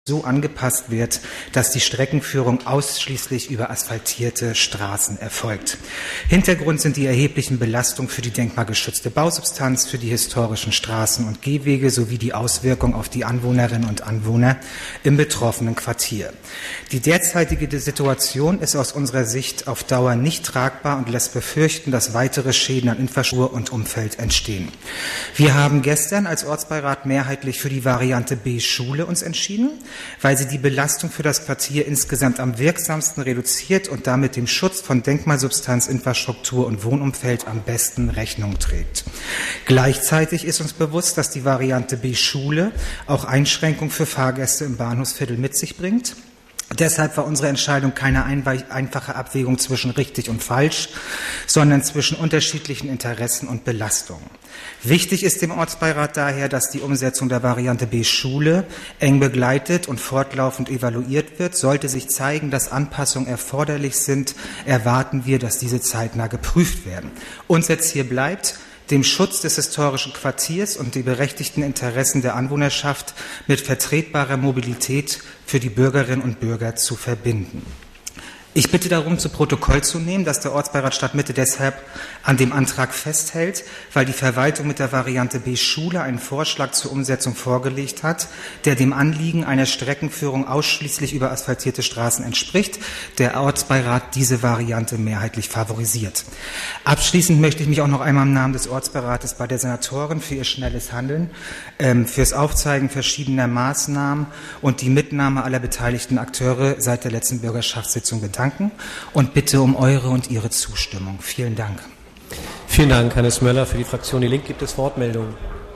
so angepasst wird, dass die Streckenführung ausschließlich über asphaltierte Straßen erfolgt. Hintergrund sind die erheblichen Belastungen für die denkmalgeschützte Bausubstanz, für die historischen Straßen und Gehwege sowie die Auswirkungen auf die Anwohnerinnen und Anwohner im betroffenen Quartier. Die derzeitige Situation ist aus unserer Sicht auf Dauer nicht tragbar und lässt befürchten, dass weitere Schäden an Infrastruktur und Umfeld entstehen. Wir haben gestern als Ortsbeirat mehrheitlich für die Variante B Schule uns entschieden, weil sie die Belastung für das Quartier insgesamt am wirksamsten reduziert und damit dem Schutz von Denkmalsubstanz, Infrastruktur und Wohnumfeld am besten Rechnung trägt. Gleichzeitig ist uns bewusst, dass die Variante B Schule auch Einschränkungen für Fahrgäste im Bahnhofsviertel mit sich bringt. Deshalb war unsere Entscheidung keine einfache Abwägung zwischen richtig und falsch, sondern zwischen unterschiedlichen Interessen und Belastungen. Wichtig ist dem Ortsbeirat daher, dass die Umsetzung der Variante B Schule eng begleitet und fortlaufend evaluiert wird. Sollte sich zeigen, dass Anpassungen erforderlich sind, erwarten wir, dass diese zeitnah geprüft werden. Unser Ziel bleibt, dem Schutz des historischen Quartiers und die berechtigten Interessen der Anwohnerschaft mit vertretbarer Mobilität für die Bürgerinnen und Bürger zu verbinden. Ich bitte darum, zu Protokoll zu nehmen, dass der Ortsbeirat Stadtmitte deshalb an dem Antrag festhält, weil die Verwaltung mit der Variante B Schule einen Vorschlag zur Umsetzung vorgelegt hat, der dem Anliegen einer Streckenführung ausschließlich über asphaltierte Straßen entspricht. Der Ortsbeirat diese Variante mehrheitlich favorisiert. Abschließend möchte ich mich auch noch einmal im Namen des Ortsbeirates bei der Senatorin für ihr schnelles Handeln, fürs Aufzeigen verschiedener Maßnahmen und die Mitnahme aller beteiligten Akteure seit der letzten Bürgerschaftssitzung bedanken und bitte um eure und Ihre Zustimmung. Vielen Dank. Vielen Dank, Hannes Möller. Für die Fraktion Die Linke gibt es Wortmeldungen.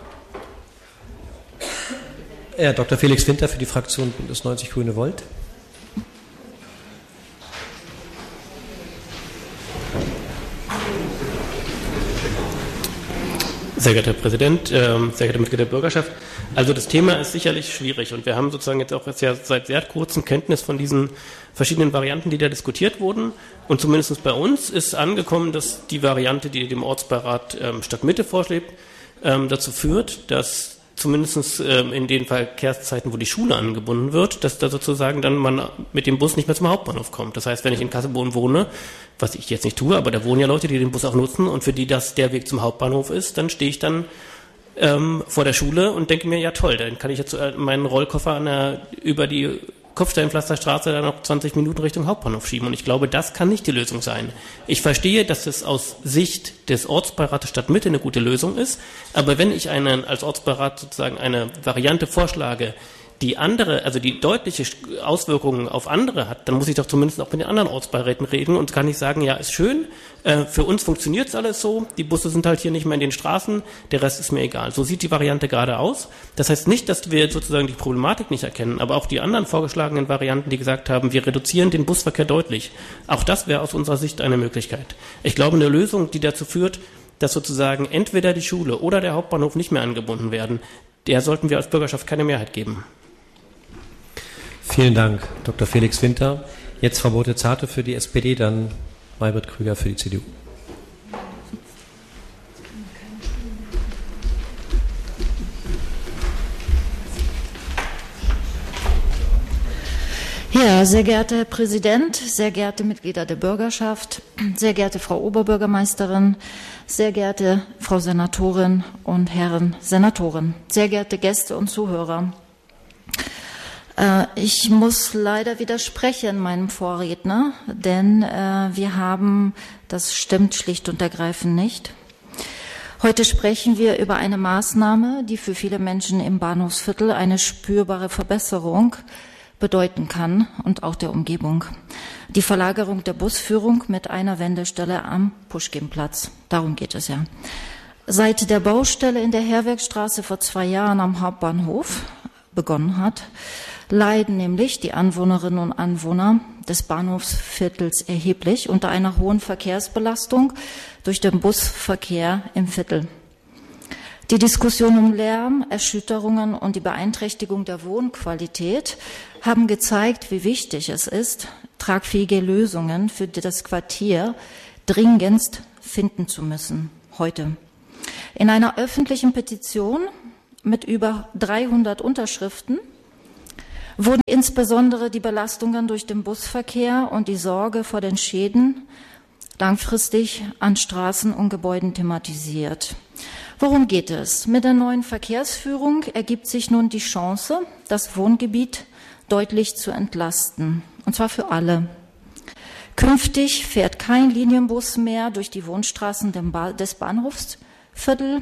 Dr. Felix Winter für die Fraktion Bündnis 90 Grüne Volt. Sehr geehrter Herr Präsident, sehr geehrte Mitglieder der Bürgerschaft. Also das Thema ist sicherlich schwierig und wir haben sozusagen jetzt auch seit sehr kurzem Kenntnis von diesen verschiedenen Varianten, die da diskutiert wurden. Und zumindest bei uns ist angekommen, dass die Variante, die dem Ortsbeirat Stadtmitte vorschlägt, dazu führt, dass zumindest in den Verkehrszeiten, wo die Schule angebunden wird, dass da sozusagen dann man mit dem Bus nicht mehr zum Hauptbahnhof kommt. Das heißt, wenn ich in Kasselbohn wohne, was ich jetzt nicht tue, aber da wohnen ja Leute, die den Bus auch nutzen und für die das der Weg zum Hauptbahnhof ist, dann stehe ich dann vor der Schule und denke mir, ja toll, dann kann ich jetzt meinen Rollkoffer über die Kopfsteinpflasterstraße dann noch 20 Minuten Richtung Hauptbahnhof schieben. Und ich glaube, das kann nicht die Lösung sein. Ich verstehe, dass es aus Sicht des Ortsbeirates Stadtmitte eine gute Lösung ist. Aber wenn ich als Ortsbeirat sozusagen eine Variante vorschlage, die andere, also die deutliche Auswirkungen auf andere hat, dann muss ich doch zumindest auch mit den anderen Ortsbeiräten reden und kann nicht sagen, ja, ist schön, für uns funktioniert es alles so, die Busse sind halt hier nicht mehr in den Straßen, der Rest ist mir egal. So sieht die Variante gerade aus. Das heißt nicht, dass wir sozusagen die Problematik nicht erkennen, aber auch die anderen vorgeschlagenen Varianten, die gesagt haben, wir reduzieren den Busverkehr deutlich. Auch das wäre aus unserer Sicht eine Möglichkeit. Ich glaube, eine Lösung, die dazu führt, dass sozusagen entweder die Schule oder der Hauptbahnhof nicht mehr angebunden werden, der sollten wir als Bürgerschaft keine Mehrheit geben. Vielen Dank, Dr. Felix Winter. Jetzt Frau Bote-Zarte für die SPD, dann Maybrit Krüger für die CDU. Ja, sehr geehrter Herr Präsident, sehr geehrte Mitglieder der Bürgerschaft, sehr geehrte Frau Oberbürgermeisterin, sehr geehrte Frau Senatorin und Herren Senatoren, sehr geehrte Gäste und Zuhörer. Ich muss leider widersprechen meinem Vorredner, denn das stimmt schlicht und ergreifend nicht. Heute sprechen wir über eine Maßnahme, die für viele Menschen im Bahnhofsviertel eine spürbare Verbesserung bedeuten kann und auch der Umgebung. Die Verlagerung der Busführung mit einer Wendestelle am Puschkinplatz. Darum geht es ja. Seit der Baustelle in der Herwerkstraße vor 2 Jahren am Hauptbahnhof begonnen hat, leiden nämlich die Anwohnerinnen und Anwohner des Bahnhofsviertels erheblich unter einer hohen Verkehrsbelastung durch den Busverkehr im Viertel. Die Diskussion um Lärm, Erschütterungen und die Beeinträchtigung der Wohnqualität haben gezeigt, wie wichtig es ist, tragfähige Lösungen für das Quartier dringendst finden zu müssen, heute. In einer öffentlichen Petition mit über 300 Unterschriften wurden insbesondere die Belastungen durch den Busverkehr und die Sorge vor den Schäden langfristig an Straßen und Gebäuden thematisiert. Worum geht es? Mit der neuen Verkehrsführung ergibt sich nun die Chance, das Wohngebiet deutlich zu entlasten, und zwar für alle. Künftig fährt kein Linienbus mehr durch die Wohnstraßen des Bahnhofsviertels.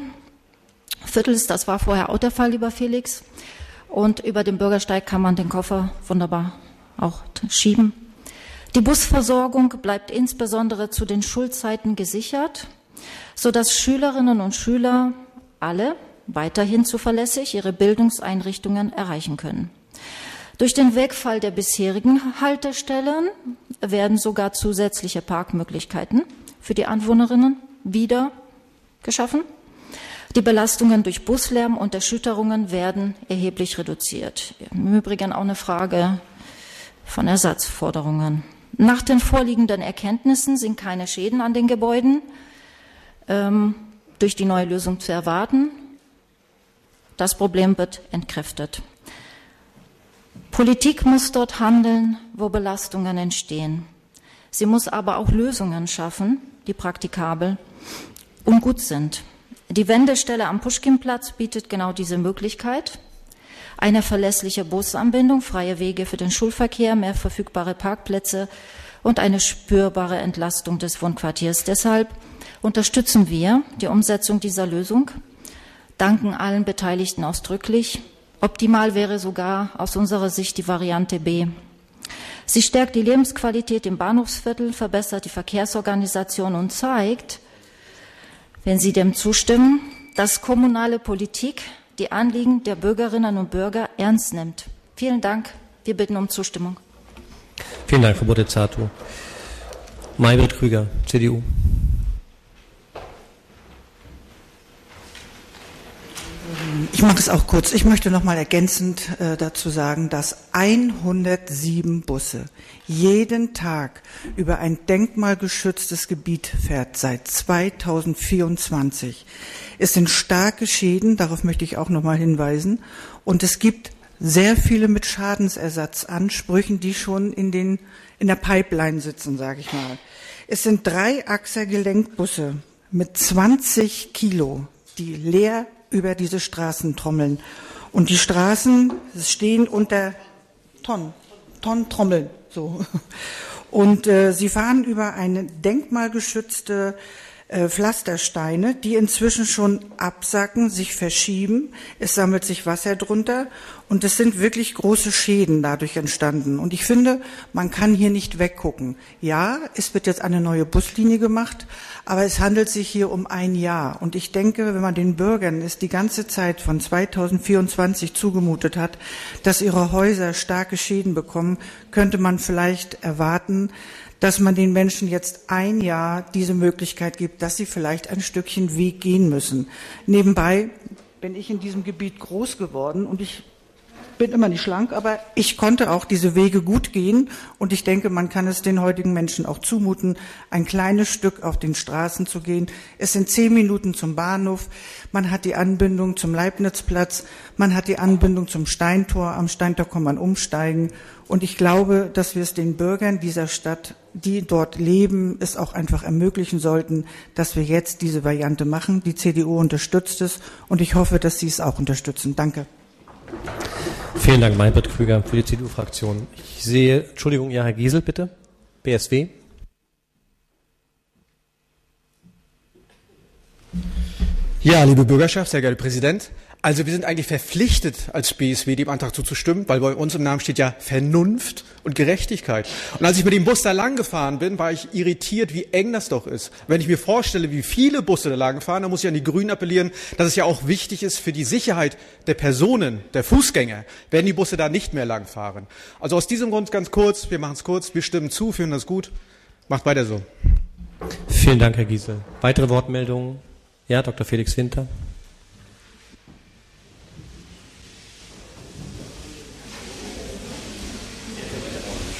Das war vorher auch der Fall, lieber Felix. Und über den Bürgersteig kann man den Koffer wunderbar auch schieben. Die Busversorgung bleibt insbesondere zu den Schulzeiten gesichert, sodass Schülerinnen und Schüler alle weiterhin zuverlässig ihre Bildungseinrichtungen erreichen können. Durch den Wegfall der bisherigen Haltestellen werden sogar zusätzliche Parkmöglichkeiten für die Anwohnerinnen wieder geschaffen. Die Belastungen durch Buslärm und Erschütterungen werden erheblich reduziert. Im Übrigen auch eine Frage von Ersatzforderungen. Nach den vorliegenden Erkenntnissen sind keine Schäden an den Gebäuden durch die neue Lösung zu erwarten. Das Problem wird entkräftet. Politik muss dort handeln, wo Belastungen entstehen. Sie muss aber auch Lösungen schaffen, die praktikabel und gut sind. Die Wendestelle am Puschkinplatz bietet genau diese Möglichkeit. Eine verlässliche Busanbindung, freie Wege für den Schulverkehr, mehr verfügbare Parkplätze und eine spürbare Entlastung des Wohnquartiers. Deshalb unterstützen wir die Umsetzung dieser Lösung, danken allen Beteiligten ausdrücklich. Optimal wäre sogar aus unserer Sicht die Variante B. Sie stärkt die Lebensqualität im Bahnhofsviertel, verbessert die Verkehrsorganisation und zeigt, wenn Sie dem zustimmen, dass kommunale Politik die Anliegen der Bürgerinnen und Bürger ernst nimmt. Vielen Dank. Wir bitten um Zustimmung. Vielen Dank, Frau Bodezatu. Maybrit Krüger, CDU. Ich mache es auch kurz. Ich möchte noch mal ergänzend dazu sagen, dass 107 Busse jeden Tag über ein denkmalgeschütztes Gebiet fährt seit 2024. Es sind starke Schäden, darauf möchte ich auch noch mal hinweisen. Und es gibt sehr viele mit Schadensersatzansprüchen, die schon in der Pipeline sitzen, sage ich mal. Es sind 3-Achser-Gelenkbusse mit 20 Kilo, die leer über diese Straßen trommeln. Und die Straßen stehen unter Tonnen Trommeln. Und sie fahren über eine denkmalgeschützte Pflastersteine, die inzwischen schon absacken, sich verschieben. Es sammelt sich Wasser drunter und es sind wirklich große Schäden dadurch entstanden. Und ich finde, man kann hier nicht weggucken. Ja, es wird jetzt eine neue Buslinie gemacht, aber es handelt sich hier um ein Jahr. Und ich denke, wenn man den Bürgern es die ganze Zeit von 2024 zugemutet hat, dass ihre Häuser starke Schäden bekommen, könnte man vielleicht erwarten, dass man den Menschen jetzt ein Jahr diese Möglichkeit gibt, dass sie vielleicht ein Stückchen Weg gehen müssen. Nebenbei bin ich in diesem Gebiet groß geworden und ich bin immer nicht schlank, aber ich konnte auch diese Wege gut gehen und ich denke, man kann es den heutigen Menschen auch zumuten, ein kleines Stück auf den Straßen zu gehen. Es sind 10 Minuten zum Bahnhof, man hat die Anbindung zum Leibnizplatz, man hat die Anbindung zum Steintor, am Steintor kann man umsteigen und ich glaube, dass wir es den Bürgern dieser Stadt, die dort leben, es auch einfach ermöglichen sollten, dass wir jetzt diese Variante machen. Die CDU unterstützt es und ich hoffe, dass Sie es auch unterstützen. Danke. Vielen Dank, Maybrit Krüger, für die CDU-Fraktion. Ich sehe, Entschuldigung, ja, Herr Giesel, bitte. BSW. Ja, liebe Bürgerschaft, sehr geehrter Präsident. Also wir sind eigentlich verpflichtet als BSW dem Antrag zuzustimmen, weil bei uns im Namen steht ja Vernunft und Gerechtigkeit. Und als ich mit dem Bus da lang gefahren bin, war ich irritiert, wie eng das doch ist. Wenn ich mir vorstelle, wie viele Busse da lang fahren, dann muss ich an die Grünen appellieren, dass es ja auch wichtig ist für die Sicherheit der Personen, der Fußgänger, wenn die Busse da nicht mehr lang fahren. Also aus diesem Grund ganz kurz, wir machen es kurz, wir stimmen zu, finden das gut. Macht weiter so. Vielen Dank, Herr Giesel. Weitere Wortmeldungen? Ja, Dr. Felix Winter.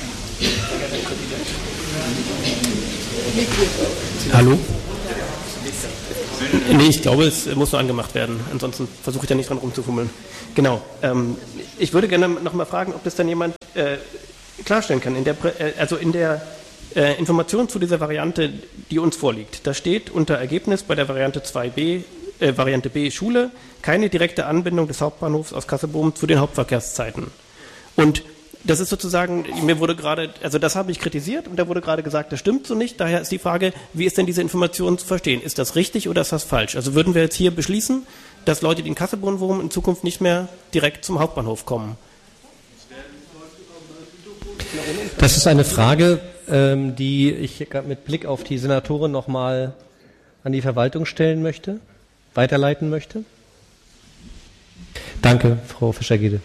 Hallo? Nee, ich glaube, es muss nur angemacht werden. Ansonsten versuche ich da nicht dran rumzufummeln. Genau. Ich würde gerne noch mal fragen, ob das dann jemand klarstellen kann. In der Information zu dieser Variante, die uns vorliegt, da steht unter Ergebnis bei der Variante 2b, Variante B Schule, keine direkte Anbindung des Hauptbahnhofs aus Kassel-Bohmen zu den Hauptverkehrszeiten. Und das ist sozusagen, mir wurde gerade, also das habe ich kritisiert und da wurde gerade gesagt, das stimmt so nicht. Daher ist die Frage, wie ist denn diese Information zu verstehen? Ist das richtig oder ist das falsch? Also würden wir jetzt hier beschließen, dass Leute, die in Kassel-Bohmen wohnen, in Zukunft nicht mehr direkt zum Hauptbahnhof kommen? Das ist eine Frage, die ich mit Blick auf die Senatorin nochmal an die Verwaltung stellen möchte, weiterleiten möchte. Danke, Frau Fischer-Gede.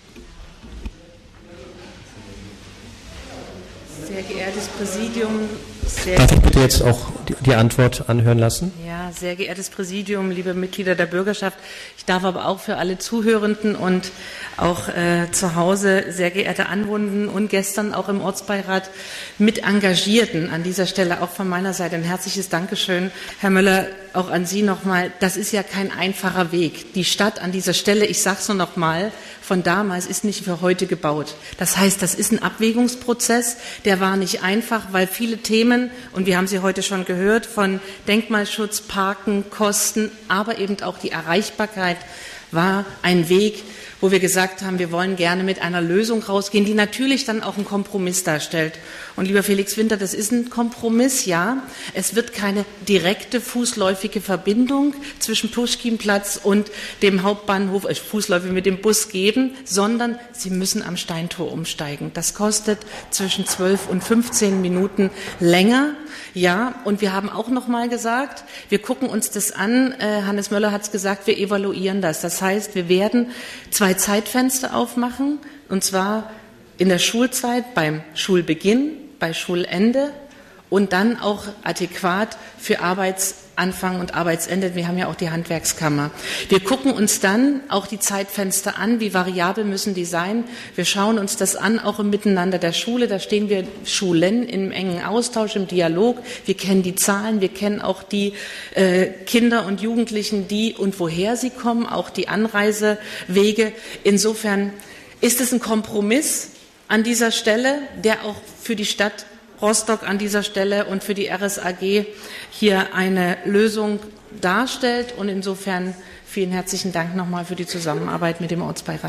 Sehr geehrtes Präsidium. Darf ich bitte jetzt auch die Antwort anhören lassen? Ja, sehr geehrtes Präsidium, liebe Mitglieder der Bürgerschaft. Ich darf aber auch für alle Zuhörenden und auch zu Hause sehr geehrte Anwohner und gestern auch im Ortsbeirat mit Engagierten an dieser Stelle auch von meiner Seite ein herzliches Dankeschön. Herr Möller, auch an Sie nochmal. Das ist ja kein einfacher Weg. Die Stadt an dieser Stelle, ich sage es nur nochmal, von damals ist nicht für heute gebaut. Das heißt, das ist ein Abwägungsprozess, der war nicht einfach, weil viele Themen, und wir haben sie heute schon gehört, von Denkmalschutz, Parken, Kosten, aber eben auch die Erreichbarkeit war ein Weg, wo wir gesagt haben, wir wollen gerne mit einer Lösung rausgehen, die natürlich dann auch einen Kompromiss darstellt. Und lieber Felix Winter, das ist ein Kompromiss, ja. Es wird keine direkte fußläufige Verbindung zwischen Puschkinplatz und dem Hauptbahnhof, fußläufig mit dem Bus geben, sondern Sie müssen am Steintor umsteigen. Das kostet zwischen 12 und 15 Minuten länger. Ja, und wir haben auch noch mal gesagt, wir gucken uns das an. Hannes Möller hat es gesagt, wir evaluieren das. Das heißt, wir werden 2 Zeitfenster aufmachen, und zwar in der Schulzeit beim Schulbeginn, bei Schulende und dann auch adäquat für Arbeitsanfang und Arbeitsende. Wir haben ja auch die Handwerkskammer. Wir gucken uns dann auch die Zeitfenster an, wie variabel müssen die sein. Wir schauen uns das an, auch im Miteinander der Schule. Da stehen wir Schulen im engen Austausch, im Dialog. Wir kennen die Zahlen, wir kennen auch die Kinder und Jugendlichen, die und woher sie kommen, auch die Anreisewege. Insofern ist es ein Kompromiss an dieser Stelle, der auch für die Stadt Rostock an dieser Stelle und für die RSAG hier eine Lösung darstellt. Und insofern vielen herzlichen Dank nochmal für die Zusammenarbeit mit dem Ortsbeirat.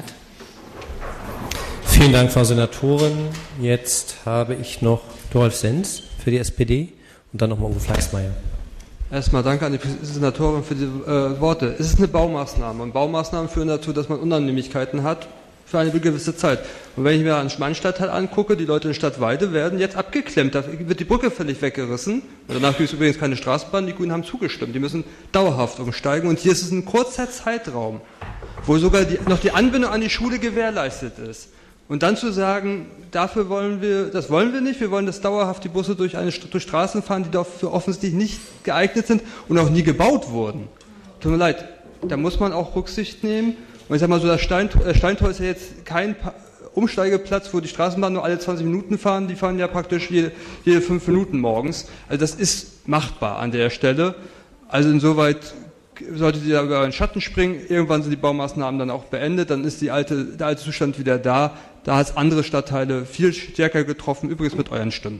Vielen Dank, Frau Senatorin. Jetzt habe ich noch Doralf Sens für die SPD und dann nochmal Uwe Flachsmeier. Erstmal danke an die Senatorin für die Worte. Es ist eine Baumaßnahme und Baumaßnahmen führen dazu, dass man Unannehmlichkeiten hat für eine gewisse Zeit. Und wenn ich mir einen Mannstadtteil angucke, die Leute in Stadtweide werden jetzt abgeklemmt, da wird die Brücke völlig weggerissen. Und danach gibt es übrigens keine Straßenbahn, die Grünen haben zugestimmt, die müssen dauerhaft umsteigen. Und hier ist es ein kurzer Zeitraum, wo sogar noch die Anbindung an die Schule gewährleistet ist. Und dann zu sagen, dafür wollen wir nicht, wir wollen, dass dauerhaft die Busse durch Straßen fahren, die dafür offensichtlich nicht geeignet sind und auch nie gebaut wurden. Tut mir leid, da muss man auch Rücksicht nehmen. Und ich sag mal so, das Steintor ist ja jetzt kein Umsteigeplatz, wo die Straßenbahnen nur alle 20 Minuten fahren, die fahren ja praktisch jede 5 Minuten morgens. Also das ist machbar an der Stelle. Also insoweit sollte sie da über den Schatten springen, irgendwann sind die Baumaßnahmen dann auch beendet, dann ist der alte Zustand wieder da. Da hat es andere Stadtteile viel stärker getroffen, übrigens mit euren Stimmen.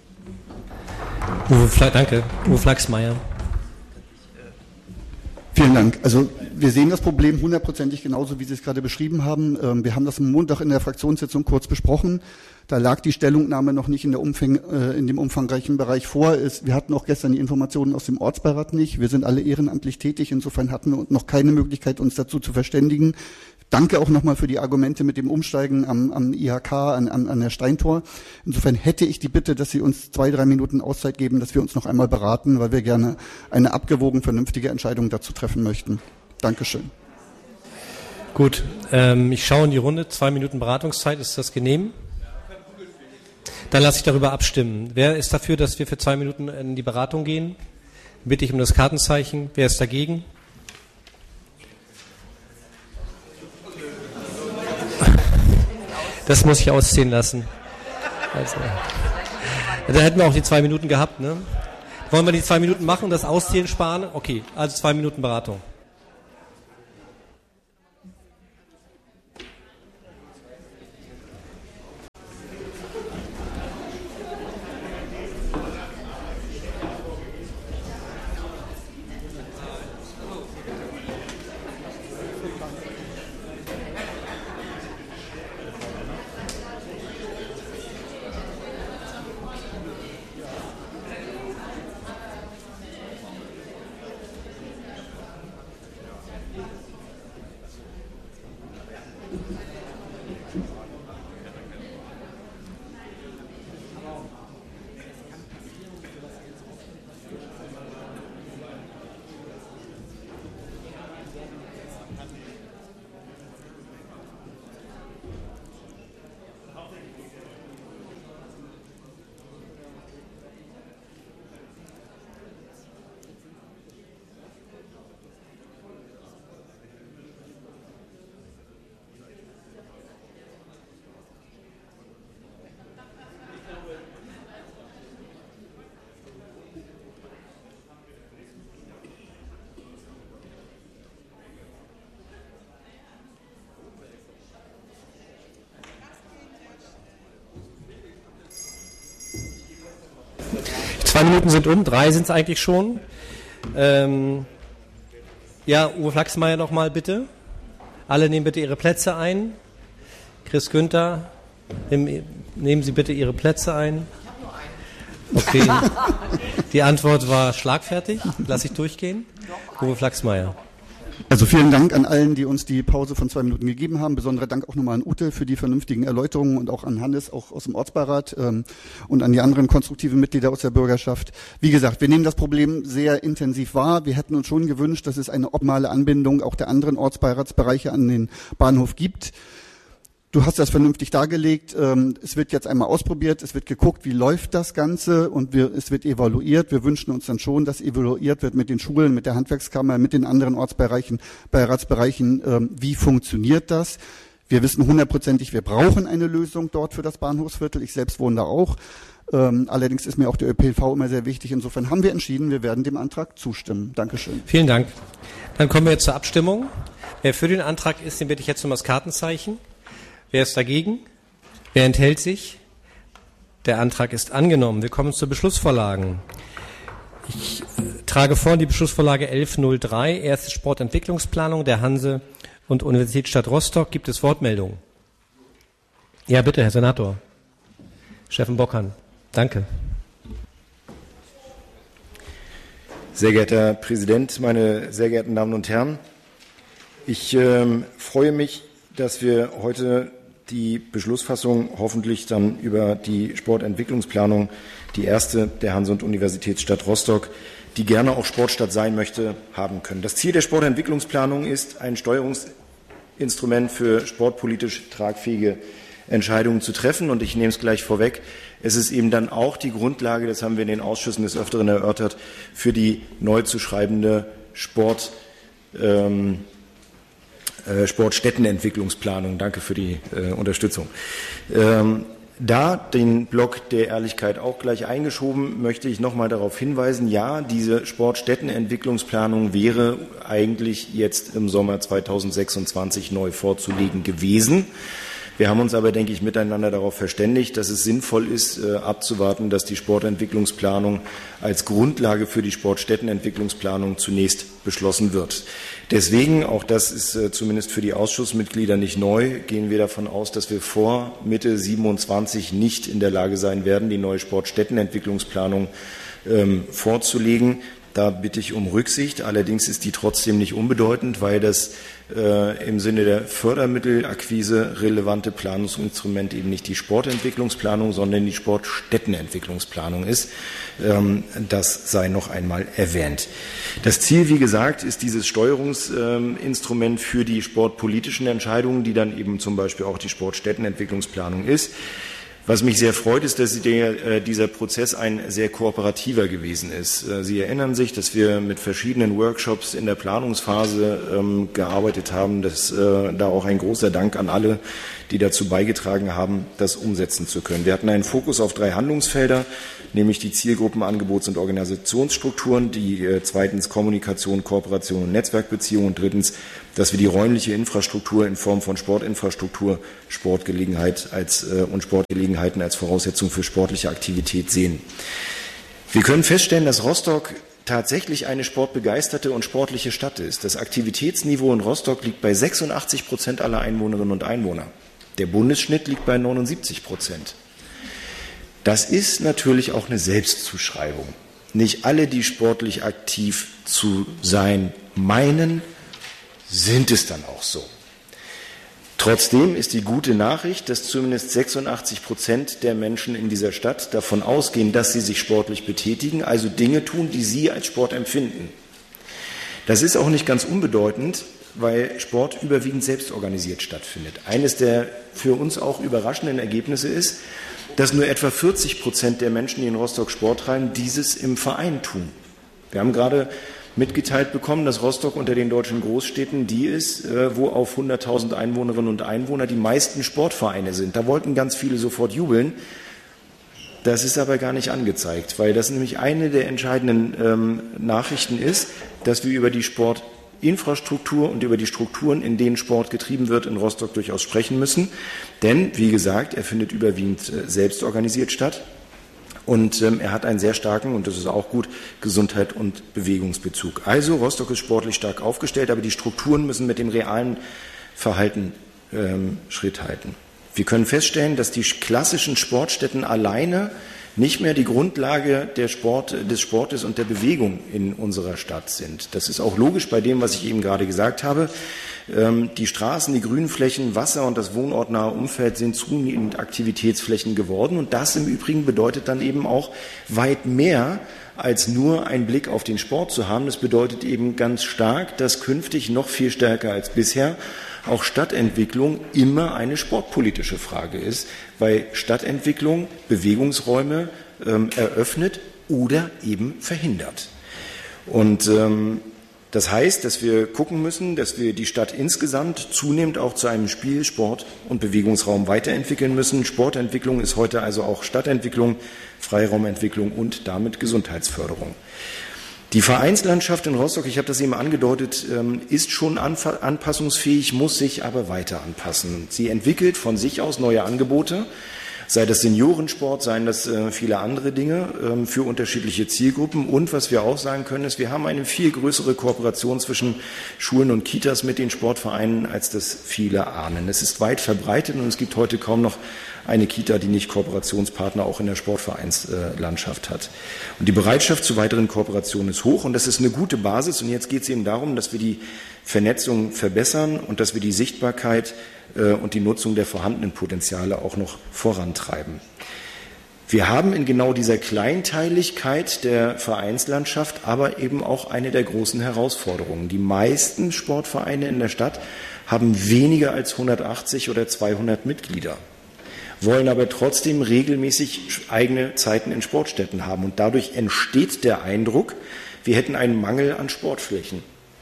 Danke. Uwe Flachsmeier. Vielen Dank. Also wir sehen das Problem hundertprozentig genauso, wie Sie es gerade beschrieben haben. Wir haben das am Montag in der Fraktionssitzung kurz besprochen. Da lag die Stellungnahme noch nicht in dem umfangreichen Bereich vor. Wir hatten auch gestern die Informationen aus dem Ortsbeirat nicht. Wir sind alle ehrenamtlich tätig. Insofern hatten wir noch keine Möglichkeit, uns dazu zu verständigen. Danke auch nochmal für die Argumente mit dem Umsteigen am IHK, an der Steintor. Insofern hätte ich die Bitte, dass Sie uns 2-3 Minuten Auszeit geben, dass wir uns noch einmal beraten, weil wir gerne eine abgewogen, vernünftige Entscheidung dazu treffen möchten. Dankeschön. Gut, ich schaue in die Runde. 2 Minuten Beratungszeit, ist das genehm? Dann lasse ich darüber abstimmen. Wer ist dafür, dass wir für 2 Minuten in die Beratung gehen? Bitte ich um das Kartenzeichen. Wer ist dagegen? Das muss ich auszählen lassen. Also, da hätten wir auch die 2 Minuten gehabt, ne? Wollen wir die 2 Minuten machen, das Auszählen sparen? Okay, also 2 Minuten Beratung. Die 2 Minuten sind um, 3 sind es eigentlich schon. Ja, Uwe Flachsmeier noch mal bitte. Alle nehmen bitte ihre Plätze ein. Chris Günther, nehmen Sie bitte Ihre Plätze ein. Okay. Die Antwort war schlagfertig. Lass ich durchgehen. Uwe Flachsmeier. Also vielen Dank an allen, die uns die Pause von 2 Minuten gegeben haben. Besonderer Dank auch nochmal an Ute für die vernünftigen Erläuterungen und auch an Hannes, auch aus dem Ortsbeirat und an die anderen konstruktiven Mitglieder aus der Bürgerschaft. Wie gesagt, wir nehmen das Problem sehr intensiv wahr. Wir hätten uns schon gewünscht, dass es eine optimale Anbindung auch der anderen Ortsbeiratsbereiche an den Bahnhof gibt. Du hast das vernünftig dargelegt. Es wird jetzt einmal ausprobiert, es wird geguckt, wie läuft das Ganze und es wird evaluiert. Wir wünschen uns dann schon, dass evaluiert wird mit den Schulen, mit der Handwerkskammer, mit den anderen Beiratsbereichen, wie funktioniert das. Wir wissen hundertprozentig, wir brauchen eine Lösung dort für das Bahnhofsviertel. Ich selbst wohne da auch. Allerdings ist mir auch der ÖPNV immer sehr wichtig. Insofern haben wir entschieden, wir werden dem Antrag zustimmen. Dankeschön. Vielen Dank. Dann kommen wir jetzt zur Abstimmung. Wer für den Antrag ist, den bitte ich jetzt um das Kartenzeichen. Wer ist dagegen? Wer enthält sich? Der Antrag ist angenommen. Wir kommen zur Beschlussvorlagen. Ich trage vor die Beschlussvorlage 1103, erste Sportentwicklungsplanung der Hanse und Universitätsstadt Rostock. Gibt es Wortmeldungen? Ja, bitte, Herr Senator. Steffen Bockhahn. Danke. Sehr geehrter Herr Präsident, meine sehr geehrten Damen und Herren, ich freue mich, dass wir heute die Beschlussfassung hoffentlich dann über die Sportentwicklungsplanung, die erste der Hanse- und Universitätsstadt Rostock, die gerne auch Sportstadt sein möchte, haben können. Das Ziel der Sportentwicklungsplanung ist, ein Steuerungsinstrument für sportpolitisch tragfähige Entscheidungen zu treffen. Und ich nehme es gleich vorweg, es ist eben dann auch die Grundlage, das haben wir in den Ausschüssen des Öfteren erörtert, für die neu zu schreibende Sportstättenentwicklungsplanung. Danke für die Unterstützung. Da den Block der Ehrlichkeit auch gleich eingeschoben, möchte ich noch mal darauf hinweisen, ja, diese Sportstättenentwicklungsplanung wäre eigentlich jetzt im Sommer 2026 neu vorzulegen gewesen. Wir haben uns aber, denke ich, miteinander darauf verständigt, dass es sinnvoll ist, abzuwarten, dass die Sportentwicklungsplanung als Grundlage für die Sportstättenentwicklungsplanung zunächst beschlossen wird. Deswegen, auch das ist zumindest für die Ausschussmitglieder nicht neu, gehen wir davon aus, dass wir vor Mitte 27 nicht in der Lage sein werden, die neue Sportstättenentwicklungsplanung vorzulegen. Da bitte ich um Rücksicht. Allerdings ist die trotzdem nicht unbedeutend, weil das im Sinne der Fördermittelakquise relevante Planungsinstrument eben nicht die Sportentwicklungsplanung, sondern die Sportstättenentwicklungsplanung ist. Das sei noch einmal erwähnt. Das Ziel, wie gesagt, ist dieses Steuerungsinstrument für die sportpolitischen Entscheidungen, die dann eben zum Beispiel auch die Sportstättenentwicklungsplanung ist. Was mich sehr freut, ist, dass dieser Prozess ein sehr kooperativer gewesen ist. Sie erinnern sich, dass wir mit verschiedenen Workshops in der Planungsphase gearbeitet haben. Da auch ein großer Dank an alle, die dazu beigetragen haben, das umsetzen zu können. Wir hatten einen Fokus auf 3 Handlungsfelder, nämlich die Zielgruppen, Angebots- und Organisationsstrukturen, die zweitens Kommunikation, Kooperation und Netzwerkbeziehungen und drittens, dass wir die räumliche Infrastruktur in Form von Sportinfrastruktur, und Sportgelegenheiten als Voraussetzung für sportliche Aktivität sehen. Wir können feststellen, dass Rostock tatsächlich eine sportbegeisterte und sportliche Stadt ist. Das Aktivitätsniveau in Rostock liegt bei 86% aller Einwohnerinnen und Einwohner. Der Bundesschnitt liegt bei 79%. Das ist natürlich auch eine Selbstzuschreibung. Nicht alle, die sportlich aktiv zu sein meinen, sind es dann auch so. Trotzdem ist die gute Nachricht, dass zumindest 86% der Menschen in dieser Stadt davon ausgehen, dass sie sich sportlich betätigen, also Dinge tun, die sie als Sport empfinden. Das ist auch nicht ganz unbedeutend, weil Sport überwiegend selbstorganisiert stattfindet. Eines der für uns auch überraschenden Ergebnisse ist, dass nur etwa 40% der Menschen, die in Rostock Sport treiben, dieses im Verein tun. Wir haben gerade mitgeteilt bekommen, dass Rostock unter den deutschen Großstädten die ist, wo auf 100.000 Einwohnerinnen und Einwohner die meisten Sportvereine sind. Da wollten ganz viele sofort jubeln. Das ist aber gar nicht angezeigt, weil das nämlich eine der entscheidenden Nachrichten ist, dass wir über die Sportinfrastruktur und über die Strukturen, in denen Sport getrieben wird, in Rostock durchaus sprechen müssen. Denn, wie gesagt, er findet überwiegend selbst organisiert statt. Und er hat einen sehr starken, und das ist auch gut, Gesundheit und Bewegungsbezug. Also Rostock ist sportlich stark aufgestellt, aber die Strukturen müssen mit dem realen Verhalten Schritt halten. Wir können feststellen, dass die klassischen Sportstätten alleine nicht mehr die Grundlage des Sportes und der Bewegung in unserer Stadt sind. Das ist auch logisch bei dem, was ich eben gerade gesagt habe. Die Straßen, die Grünflächen, Wasser und das wohnortnahe Umfeld sind zunehmend Aktivitätsflächen geworden. Und das im Übrigen bedeutet dann eben auch weit mehr als nur einen Blick auf den Sport zu haben. Das bedeutet eben ganz stark, dass künftig noch viel stärker als bisher auch Stadtentwicklung immer eine sportpolitische Frage ist, weil Stadtentwicklung Bewegungsräume eröffnet oder eben verhindert. Und das heißt, dass wir gucken müssen, dass wir die Stadt insgesamt zunehmend auch zu einem Spiel-, Sport- und Bewegungsraum weiterentwickeln müssen. Sportentwicklung ist heute also auch Stadtentwicklung, Freiraumentwicklung und damit Gesundheitsförderung. Die Vereinslandschaft in Rostock, ich habe das eben angedeutet, ist schon anpassungsfähig, muss sich aber weiter anpassen. Sie entwickelt von sich aus neue Angebote, sei das Seniorensport, seien das viele andere Dinge für unterschiedliche Zielgruppen. Und was wir auch sagen können, ist, wir haben eine viel größere Kooperation zwischen Schulen und Kitas mit den Sportvereinen, als das viele ahnen. Es ist weit verbreitet und es gibt heute kaum noch eine Kita, die nicht Kooperationspartner auch in der Sportvereinslandschaft hat. Und die Bereitschaft zu weiteren Kooperationen ist hoch und das ist eine gute Basis. Und jetzt geht es eben darum, dass wir die Vernetzung verbessern und dass wir die Sichtbarkeit und die Nutzung der vorhandenen Potenziale auch noch vorantreiben. Wir haben in genau dieser Kleinteiligkeit der Vereinslandschaft aber eben auch eine der großen Herausforderungen. Die meisten Sportvereine in der Stadt haben weniger als 180 oder 200 Mitglieder, wollen aber trotzdem regelmäßig eigene Zeiten in Sportstätten haben. Und dadurch entsteht der Eindruck, wir hätten einen Mangel an Sportflächen.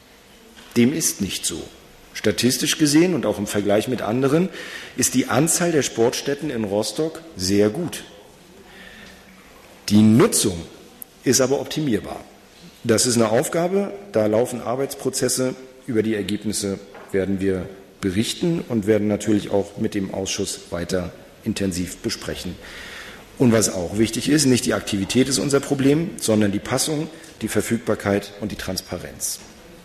Dem ist nicht so. Statistisch gesehen und auch im Vergleich mit anderen ist die Anzahl der Sportstätten in Rostock sehr gut. Die Nutzung ist aber optimierbar. Das ist eine Aufgabe, da laufen Arbeitsprozesse, über die Ergebnisse werden wir berichten und werden natürlich auch mit dem Ausschuss weiter intensiv besprechen. Und was auch wichtig ist, nicht die Aktivität ist unser Problem, sondern die Passung, die Verfügbarkeit und die Transparenz.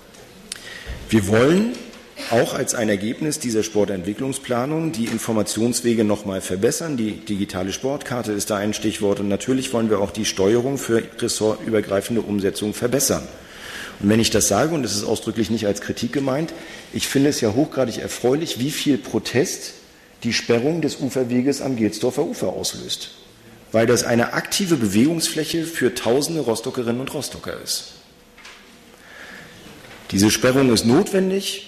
Wir wollen auch als ein Ergebnis dieser Sportentwicklungsplanung die Informationswege noch mal verbessern. Die digitale Sportkarte ist da ein Stichwort. Und natürlich wollen wir auch die Steuerung für ressortübergreifende Umsetzung verbessern. Und wenn ich das sage, und das ist ausdrücklich nicht als Kritik gemeint, ich finde es ja hochgradig erfreulich, wie viel Protest die Sperrung des Uferweges am Gelsdorfer Ufer auslöst. Weil das eine aktive Bewegungsfläche für tausende Rostockerinnen und Rostocker ist. Diese Sperrung ist notwendig.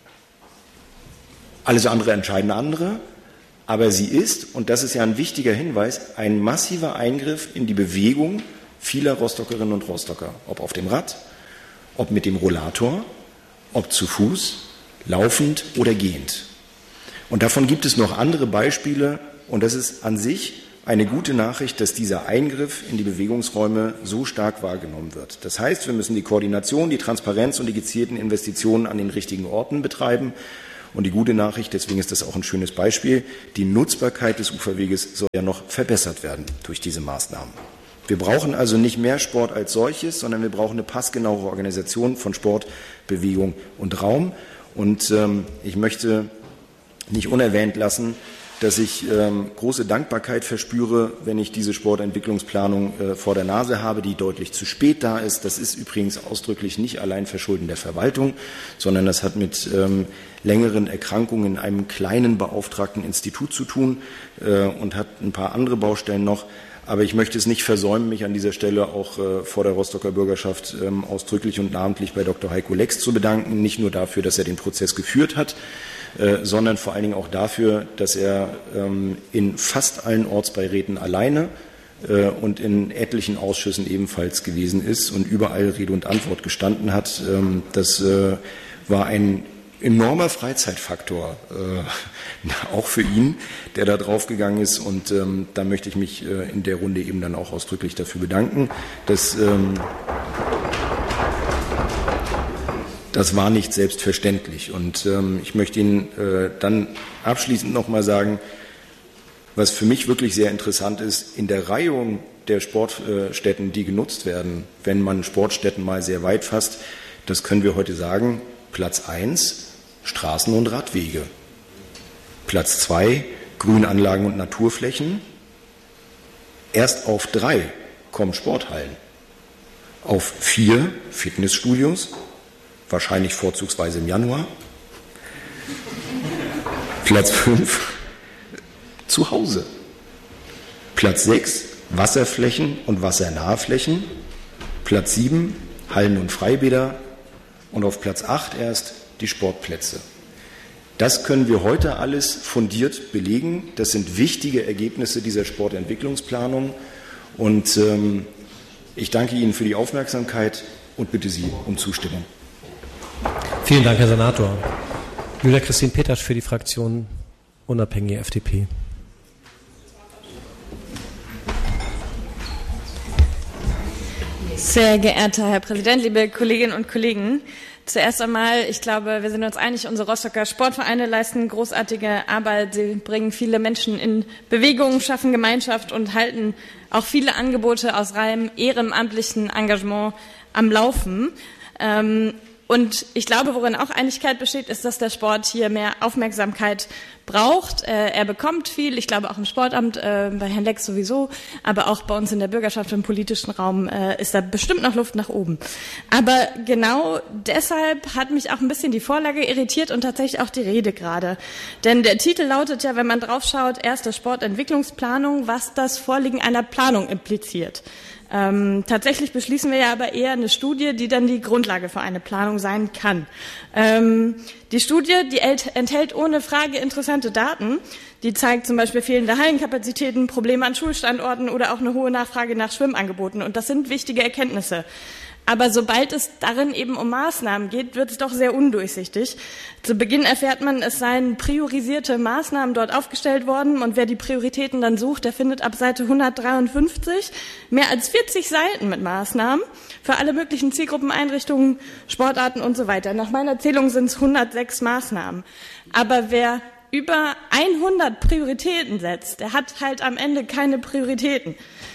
Alles andere entscheiden andere, aber sie ist, und das ist ja ein wichtiger Hinweis, ein massiver Eingriff in die Bewegung vieler Rostockerinnen und Rostocker, ob auf dem Rad, ob mit dem Rollator, ob zu Fuß, laufend oder gehend. Und davon gibt es noch andere Beispiele, und das ist an sich eine gute Nachricht, dass dieser Eingriff in die Bewegungsräume so stark wahrgenommen wird. Das heißt, wir müssen die Koordination, die Transparenz und die gezielten Investitionen an den richtigen Orten betreiben. Und die gute Nachricht, deswegen ist das auch ein schönes Beispiel, die Nutzbarkeit des Uferweges soll ja noch verbessert werden durch diese Maßnahmen. Wir brauchen also nicht mehr Sport als solches, sondern wir brauchen eine passgenaue Organisation von Sport, Bewegung und Raum. Und ich möchte nicht unerwähnt lassen, dass ich große Dankbarkeit verspüre, wenn ich diese Sportentwicklungsplanung vor der Nase habe, die deutlich zu spät da ist. Das ist übrigens ausdrücklich nicht allein Verschulden der Verwaltung, sondern das hat mit längeren Erkrankungen in einem kleinen beauftragten Institut zu tun und hat ein paar andere Baustellen noch. Aber ich möchte es nicht versäumen, mich an dieser Stelle auch vor der Rostocker Bürgerschaft ausdrücklich und namentlich bei Dr. Heiko Lex zu bedanken. Nicht nur dafür, dass er den Prozess geführt hat, sondern vor allen Dingen auch dafür, dass er in fast allen Ortsbeiräten alleine und in etlichen Ausschüssen ebenfalls gewesen ist und überall Rede und Antwort gestanden hat. Das war ein enormer Freizeitfaktor, auch für ihn, der da draufgegangen ist. Und da möchte ich mich in der Runde eben dann auch ausdrücklich dafür bedanken. Das war nicht selbstverständlich. Und ich möchte Ihnen dann abschließend noch mal sagen, was für mich wirklich sehr interessant ist, in der Reihung der Sportstätten, die genutzt werden, wenn man Sportstätten mal sehr weit fasst, das können wir heute sagen, Platz 1, Straßen und Radwege. Platz 2, Grünanlagen und Naturflächen. Erst auf 3 kommen Sporthallen. Auf 4 Fitnessstudios, wahrscheinlich vorzugsweise im Januar. Platz 5, Zuhause. Platz 6, Wasserflächen und wassernahe Flächen. Platz 7, Hallen und Freibäder. Und auf Platz 8 erst die Sportplätze. Das können wir heute alles fundiert belegen. Das sind wichtige Ergebnisse dieser Sportentwicklungsplanung. Und ich danke Ihnen für die Aufmerksamkeit und bitte Sie um Zustimmung. Vielen Dank, Herr Senator. Julia Christine Peters für die Fraktion Unabhängige FDP. Sehr geehrter Herr Präsident, liebe Kolleginnen und Kollegen! Zuerst einmal, ich glaube, wir sind uns einig, unsere Rostocker Sportvereine leisten großartige Arbeit. Sie bringen viele Menschen in Bewegung, schaffen Gemeinschaft und halten auch viele Angebote aus reinem ehrenamtlichen Engagement am Laufen. Und ich glaube, worin auch Einigkeit besteht, ist, dass der Sport hier mehr Aufmerksamkeit braucht. Er bekommt viel, ich glaube auch im Sportamt, bei Herrn Lex sowieso, aber auch bei uns in der Bürgerschaft, im politischen Raum ist da bestimmt noch Luft nach oben. Aber genau deshalb hat mich auch ein bisschen die Vorlage irritiert und tatsächlich auch die Rede gerade. Denn der Titel lautet ja, wenn man drauf schaut, erste Sportentwicklungsplanung, was das Vorliegen einer Planung impliziert. Tatsächlich beschließen wir ja aber eher eine Studie, die dann die Grundlage für eine Planung sein kann. Die Studie, die enthält ohne Frage interessante Daten. Die zeigt zum Beispiel fehlende Hallenkapazitäten, Probleme an Schulstandorten oder auch eine hohe Nachfrage nach Schwimmangeboten. Und das sind wichtige Erkenntnisse. Aber sobald es darin eben um Maßnahmen geht, wird es doch sehr undurchsichtig. Zu Beginn erfährt man, es seien priorisierte Maßnahmen dort aufgestellt worden. Und wer die Prioritäten dann sucht, der findet ab Seite 153 mehr als 40 Seiten mit Maßnahmen für alle möglichen Zielgruppen, Einrichtungen, Sportarten und so weiter. Nach meiner Zählung sind es 106 Maßnahmen. Aber wer über 100 Prioritäten setzt, der hat halt am Ende keine Prioritäten.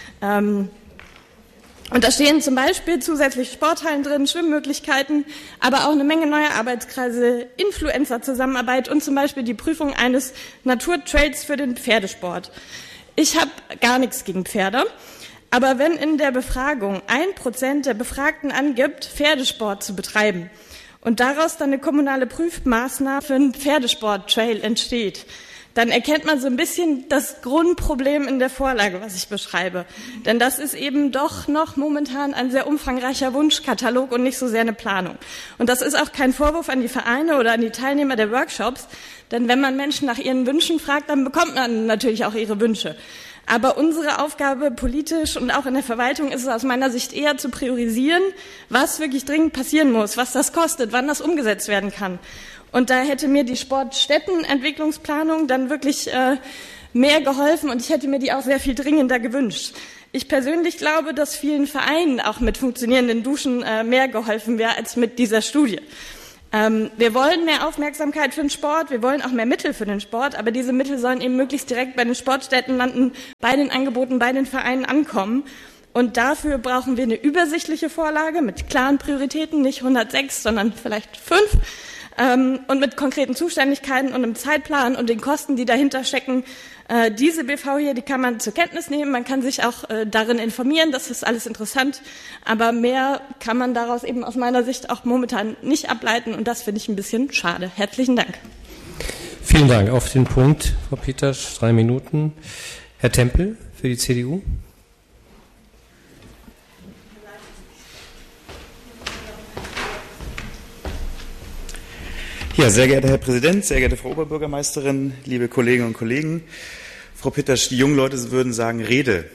Und da stehen zum Beispiel zusätzlich Sporthallen drin, Schwimmmöglichkeiten, aber auch eine Menge neuer Arbeitskreise, Influencer-Zusammenarbeit und zum Beispiel die Prüfung eines Naturtrails für den Pferdesport. Ich habe gar nichts gegen Pferde, aber wenn in der Befragung 1% der Befragten angibt, Pferdesport zu betreiben und daraus dann eine kommunale Prüfmaßnahme für einen Pferdesport-Trail entsteht, dann erkennt man so ein bisschen das Grundproblem in der Vorlage, was ich beschreibe. Denn das ist eben doch noch momentan ein sehr umfangreicher Wunschkatalog und nicht so sehr eine Planung. Und das ist auch kein Vorwurf an die Vereine oder an die Teilnehmer der Workshops, denn wenn man Menschen nach ihren Wünschen fragt, dann bekommt man natürlich auch ihre Wünsche. Aber unsere Aufgabe politisch und auch in der Verwaltung ist es aus meiner Sicht eher zu priorisieren, was wirklich dringend passieren muss, was das kostet, wann das umgesetzt werden kann. Und da hätte mir die Sportstättenentwicklungsplanung dann wirklich mehr geholfen und ich hätte mir die auch sehr viel dringender gewünscht. Ich persönlich glaube, dass vielen Vereinen auch mit funktionierenden Duschen mehr geholfen wäre als mit dieser Studie. Wir wollen mehr Aufmerksamkeit für den Sport, wir wollen auch mehr Mittel für den Sport, aber diese Mittel sollen eben möglichst direkt bei den Sportstätten landen, bei den Angeboten, bei den Vereinen ankommen. Und dafür brauchen wir eine übersichtliche Vorlage mit klaren Prioritäten, nicht 106, sondern vielleicht 5. Und mit konkreten Zuständigkeiten und einem Zeitplan und den Kosten, die dahinter stecken. Diese BV hier, die kann man zur Kenntnis nehmen, man kann sich auch darin informieren, das ist alles interessant, aber mehr kann man daraus eben aus meiner Sicht auch momentan nicht ableiten und das finde ich ein bisschen schade. Herzlichen Dank. Vielen Dank. Auf den Punkt, Frau Peters, 3 Minuten. Herr Tempel für die CDU. Ja, sehr geehrter Herr Präsident, sehr geehrte Frau Oberbürgermeisterin, liebe Kolleginnen und Kollegen. Frau Peters, die jungen Leute würden sagen, Rede.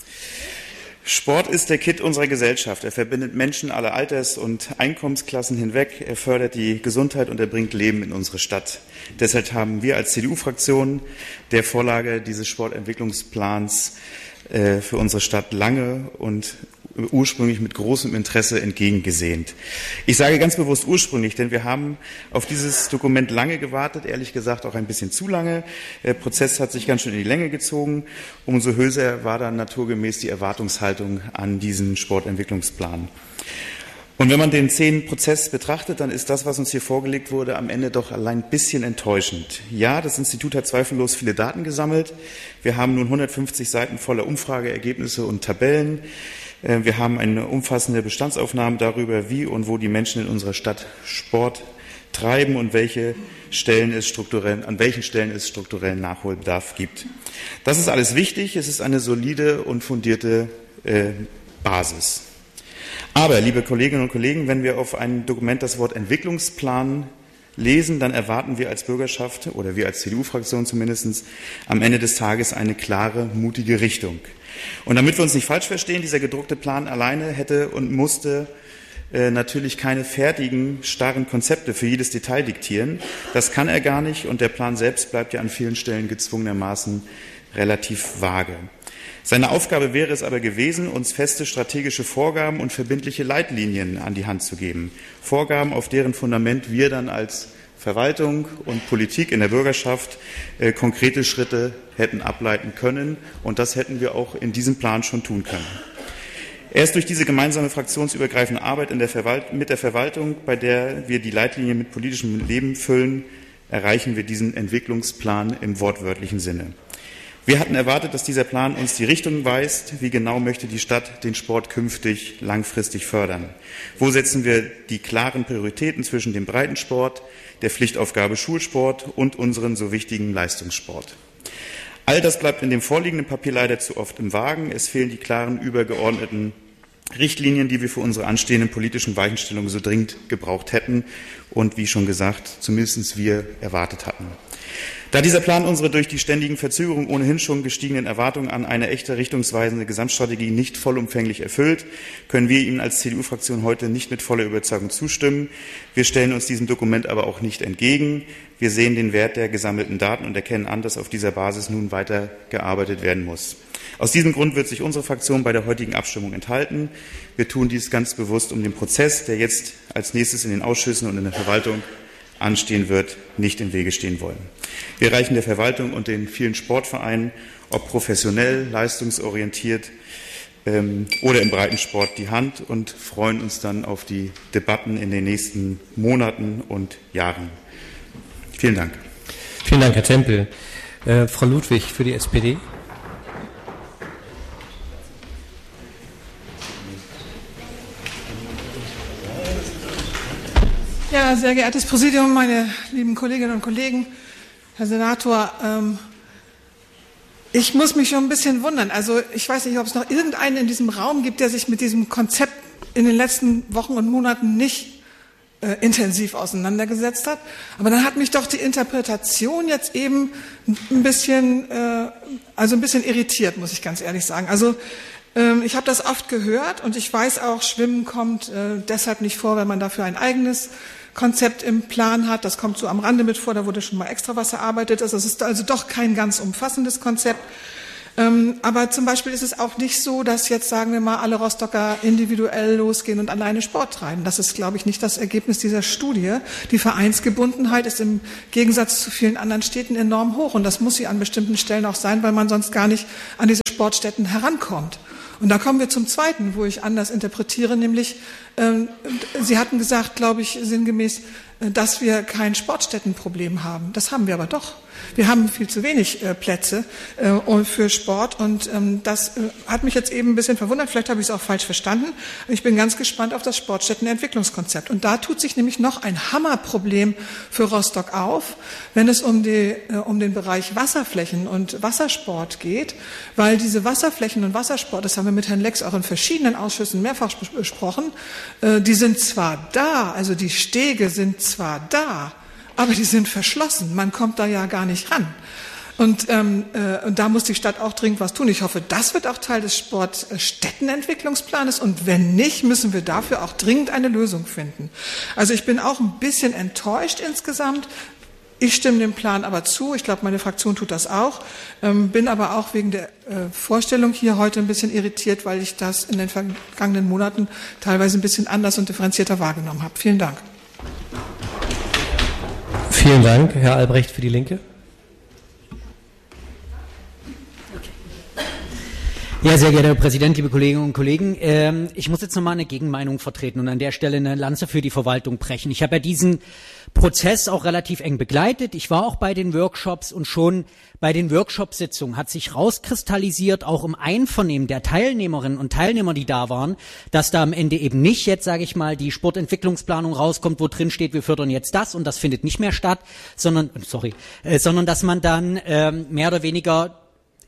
Sport ist der Kitt unserer Gesellschaft. Er verbindet Menschen aller Alters- und Einkommensklassen hinweg. Er fördert die Gesundheit und er bringt Leben in unsere Stadt. Deshalb haben wir als CDU-Fraktion der Vorlage dieses Sportentwicklungsplans für unsere Stadt lange und ursprünglich mit großem Interesse entgegengesehnt. Ich sage ganz bewusst ursprünglich, denn wir haben auf dieses Dokument lange gewartet, ehrlich gesagt auch ein bisschen zu lange. Der Prozess hat sich ganz schön in die Länge gezogen. Umso höher war dann naturgemäß die Erwartungshaltung an diesen Sportentwicklungsplan. Und wenn man den 10-Prozess betrachtet, dann ist das, was uns hier vorgelegt wurde, am Ende doch allein ein bisschen enttäuschend. Ja, das Institut hat zweifellos viele Daten gesammelt. Wir haben nun 150 Seiten voller Umfrageergebnisse und Tabellen. Wir haben eine umfassende Bestandsaufnahme darüber, wie und wo die Menschen in unserer Stadt Sport treiben und an welchen Stellen es strukturellen Nachholbedarf gibt. Das ist alles wichtig. Es ist eine solide und fundierte Basis. Aber, liebe Kolleginnen und Kollegen, wenn wir auf ein Dokument das Wort Entwicklungsplan lesen, dann erwarten wir als Bürgerschaft oder wir als CDU-Fraktion zumindest am Ende des Tages eine klare, mutige Richtung. Und damit wir uns nicht falsch verstehen, dieser gedruckte Plan alleine hätte und musste natürlich keine fertigen, starren Konzepte für jedes Detail diktieren. Das kann er gar nicht und der Plan selbst bleibt ja an vielen Stellen gezwungenermaßen relativ vage. Seine Aufgabe wäre es aber gewesen, uns feste strategische Vorgaben und verbindliche Leitlinien an die Hand zu geben. Vorgaben, auf deren Fundament wir dann als Verwaltung und Politik in der Bürgerschaft konkrete Schritte hätten ableiten können. Und das hätten wir auch in diesem Plan schon tun können. Erst durch diese gemeinsame fraktionsübergreifende Arbeit mit der Verwaltung, bei der wir die Leitlinien mit politischem Leben füllen, erreichen wir diesen Entwicklungsplan im wortwörtlichen Sinne. Wir hatten erwartet, dass dieser Plan uns die Richtung weist, wie genau möchte die Stadt den Sport künftig langfristig fördern. Wo setzen wir die klaren Prioritäten zwischen dem Breitensport, der Pflichtaufgabe Schulsport und unseren so wichtigen Leistungssport. All das bleibt in dem vorliegenden Papier leider zu oft im Wagen. Es fehlen die klaren, übergeordneten Richtlinien, die wir für unsere anstehenden politischen Weichenstellungen so dringend gebraucht hätten und, wie schon gesagt, zumindest wir erwartet hatten. Da dieser Plan unsere durch die ständigen Verzögerungen ohnehin schon gestiegenen Erwartungen an eine echte richtungsweisende Gesamtstrategie nicht vollumfänglich erfüllt, können wir Ihnen als CDU-Fraktion heute nicht mit voller Überzeugung zustimmen. Wir stellen uns diesem Dokument aber auch nicht entgegen. Wir sehen den Wert der gesammelten Daten und erkennen an, dass auf dieser Basis nun weiter gearbeitet werden muss. Aus diesem Grund wird sich unsere Fraktion bei der heutigen Abstimmung enthalten. Wir tun dies ganz bewusst, um dem Prozess, der jetzt als nächstes in den Ausschüssen und in der Verwaltung anstehen wird, nicht im Wege stehen wollen. Wir reichen der Verwaltung und den vielen Sportvereinen, ob professionell, leistungsorientiert oder im Breitensport, die Hand und freuen uns dann auf die Debatten in den nächsten Monaten und Jahren. Vielen Dank. Vielen Dank, Herr Tempel. Frau Ludwig für die SPD. Ja, sehr geehrtes Präsidium, meine lieben Kolleginnen und Kollegen, Herr Senator, ich muss mich schon ein bisschen wundern. Also ich weiß nicht, ob es noch irgendeinen in diesem Raum gibt, der sich mit diesem Konzept in den letzten Wochen und Monaten nicht intensiv auseinandergesetzt hat. Aber dann hat mich doch die Interpretation jetzt eben ein bisschen irritiert, muss ich ganz ehrlich sagen. Also ich habe das oft gehört und ich weiß auch, Schwimmen kommt deshalb nicht vor, wenn man dafür ein eigenes Konzept im Plan hat. Das kommt so am Rande mit vor, da wurde schon mal extra was erarbeitet. Also es ist also doch kein ganz umfassendes Konzept. Aber zum Beispiel ist es auch nicht so, dass jetzt, sagen wir mal, alle Rostocker individuell losgehen und alleine Sport treiben. Das ist, glaube ich, nicht das Ergebnis dieser Studie. Die Vereinsgebundenheit ist im Gegensatz zu vielen anderen Städten enorm hoch. Und das muss sie an bestimmten Stellen auch sein, weil man sonst gar nicht an diese Sportstätten herankommt. Und da kommen wir zum Zweiten, wo ich anders interpretiere, nämlich, Sie hatten gesagt, glaube ich, sinngemäß, dass wir kein Sportstättenproblem haben. Das haben wir aber doch. Wir haben viel zu wenig Plätze für Sport und das hat mich jetzt eben ein bisschen verwundert. Vielleicht habe ich es auch falsch verstanden. Ich bin ganz gespannt auf das Sportstättenentwicklungskonzept. Und da tut sich nämlich noch ein Hammerproblem für Rostock auf, wenn es um den Bereich Wasserflächen und Wassersport geht, weil diese Wasserflächen und Wassersport, das haben wir mit Herrn Lex auch in verschiedenen Ausschüssen mehrfach besprochen, die sind zwar da, also die Stege sind zwar da, aber die sind verschlossen. Man kommt da ja gar nicht ran. Und da muss die Stadt auch dringend was tun. Ich hoffe, das wird auch Teil des Sportstättenentwicklungsplanes. Und wenn nicht, müssen wir dafür auch dringend eine Lösung finden. Also ich bin auch ein bisschen enttäuscht insgesamt. Ich stimme dem Plan aber zu. Ich glaube, meine Fraktion tut das auch. Bin aber auch wegen der Vorstellung hier heute ein bisschen irritiert, weil ich das in den vergangenen Monaten teilweise ein bisschen anders und differenzierter wahrgenommen habe. Vielen Dank. Vielen Dank, Herr Albrecht für die Linke. Ja, sehr geehrter Herr Präsident, liebe Kolleginnen und Kollegen, ich muss jetzt nochmal eine Gegenmeinung vertreten und an der Stelle eine Lanze für die Verwaltung brechen. Ich habe ja diesen Prozess auch relativ eng begleitet. Ich war auch bei den Workshops und schon bei den Workshop-Sitzungen hat sich rauskristallisiert, auch im Einvernehmen der Teilnehmerinnen und Teilnehmer, die da waren, dass da am Ende eben nicht jetzt, sage ich mal, die Sportentwicklungsplanung rauskommt, wo drin steht, wir fördern jetzt das und das findet nicht mehr statt, sondern dass man dann mehr oder weniger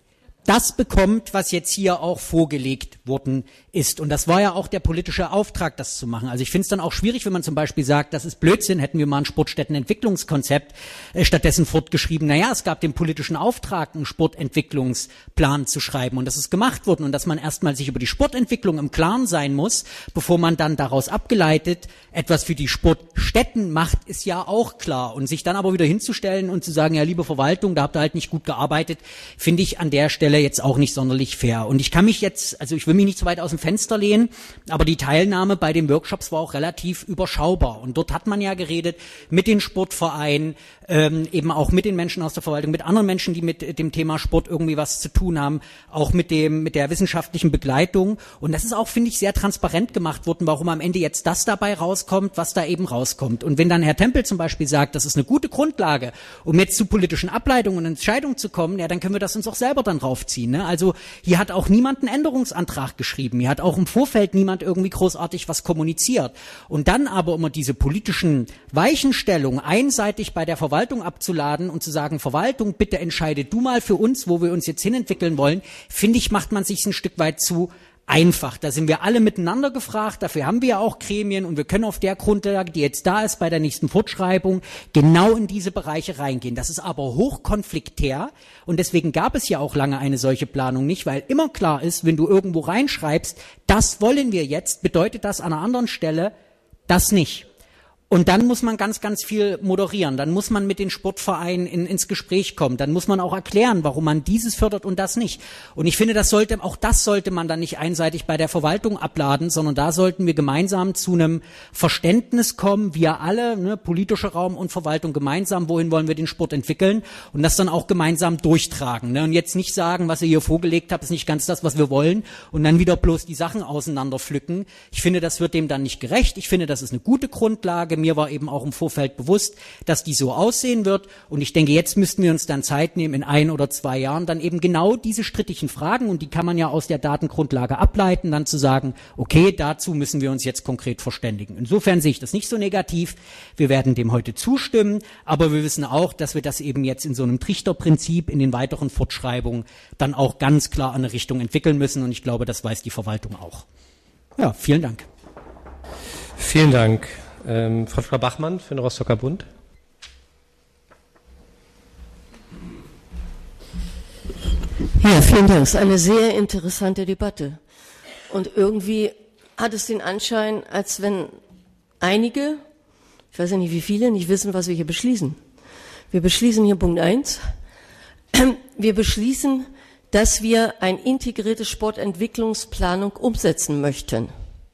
das bekommt, was jetzt hier auch vorgelegt worden ist. Und das war ja auch der politische Auftrag, das zu machen. Also ich finde es dann auch schwierig, wenn man zum Beispiel sagt, das ist Blödsinn, hätten wir mal ein Sportstättenentwicklungskonzept stattdessen fortgeschrieben. Naja, es gab den politischen Auftrag, einen Sportentwicklungsplan zu schreiben und das ist gemacht worden und dass man erstmal sich über die Sportentwicklung im Klaren sein muss, bevor man dann daraus abgeleitet etwas für die Sportstätten macht, ist ja auch klar. Und sich dann aber wieder hinzustellen und zu sagen, ja, liebe Verwaltung, da habt ihr halt nicht gut gearbeitet, finde ich an der Stelle jetzt auch nicht sonderlich fair. Und ich kann mich jetzt, also ich will mich nicht so weit aus dem Fenster lehnen, aber die Teilnahme bei den Workshops war auch relativ überschaubar. Und dort hat man ja geredet mit den Sportvereinen, eben auch mit den Menschen aus der Verwaltung, mit anderen Menschen, die mit dem Thema Sport irgendwie was zu tun haben, auch mit der wissenschaftlichen Begleitung. Und das ist auch, finde ich, sehr transparent gemacht worden, warum am Ende jetzt das dabei rauskommt, was da eben rauskommt. Und wenn dann Herr Tempel zum Beispiel sagt, das ist eine gute Grundlage, um jetzt zu politischen Ableitungen und Entscheidungen zu kommen, ja, dann können wir das uns auch selber dann raufziehen. Ne? Also hier hat auch niemand einen Änderungsantrag geschrieben, hier hat auch im Vorfeld niemand irgendwie großartig was kommuniziert. Und dann aber immer diese politischen Weichenstellungen einseitig bei der Verwaltung abzuladen und zu sagen, Verwaltung, bitte entscheide du mal für uns, wo wir uns jetzt hinentwickeln wollen, finde ich, macht man sich ein Stück weit zu einfach. Da sind wir alle miteinander gefragt, dafür haben wir ja auch Gremien und wir können auf der Grundlage, die jetzt da ist bei der nächsten Fortschreibung, genau in diese Bereiche reingehen. Das ist aber hochkonfliktär und deswegen gab es ja auch lange eine solche Planung nicht, weil immer klar ist, wenn du irgendwo reinschreibst, das wollen wir jetzt, bedeutet das an einer anderen Stelle das nicht. Und dann muss man ganz, ganz viel moderieren. Dann muss man mit den Sportvereinen ins Gespräch kommen. Dann muss man auch erklären, warum man dieses fördert und das nicht. Und ich finde, das sollte man dann nicht einseitig bei der Verwaltung abladen, sondern da sollten wir gemeinsam zu einem Verständnis kommen, wir alle, ne, politischer Raum und Verwaltung gemeinsam, wohin wollen wir den Sport entwickeln und das dann auch gemeinsam durchtragen. Ne? Und jetzt nicht sagen, was ihr hier vorgelegt habt, ist nicht ganz das, was wir wollen und dann wieder bloß die Sachen auseinander pflücken. Ich finde, das wird dem dann nicht gerecht. Ich finde, das ist eine gute Grundlage. Mir war eben auch im Vorfeld bewusst, dass die so aussehen wird. Und ich denke, jetzt müssten wir uns dann Zeit nehmen, in 1 oder 2 Jahren dann eben genau diese strittigen Fragen, und die kann man ja aus der Datengrundlage ableiten, dann zu sagen, okay, dazu müssen wir uns jetzt konkret verständigen. Insofern sehe ich das nicht so negativ. Wir werden dem heute zustimmen, aber wir wissen auch, dass wir das eben jetzt in so einem Trichterprinzip in den weiteren Fortschreibungen dann auch ganz klar in eine Richtung entwickeln müssen. Und ich glaube, das weiß die Verwaltung auch. Ja, vielen Dank. Vielen Dank. Frau Bachmann für den Rostocker Bund. Ja, vielen Dank. Es ist eine sehr interessante Debatte. Und irgendwie hat es den Anschein, als wenn einige, ich weiß ja nicht, wie viele nicht wissen, was wir hier beschließen. Wir beschließen hier Punkt 1. Wir beschließen, dass wir eine integrierte Sportentwicklungsplanung umsetzen möchten.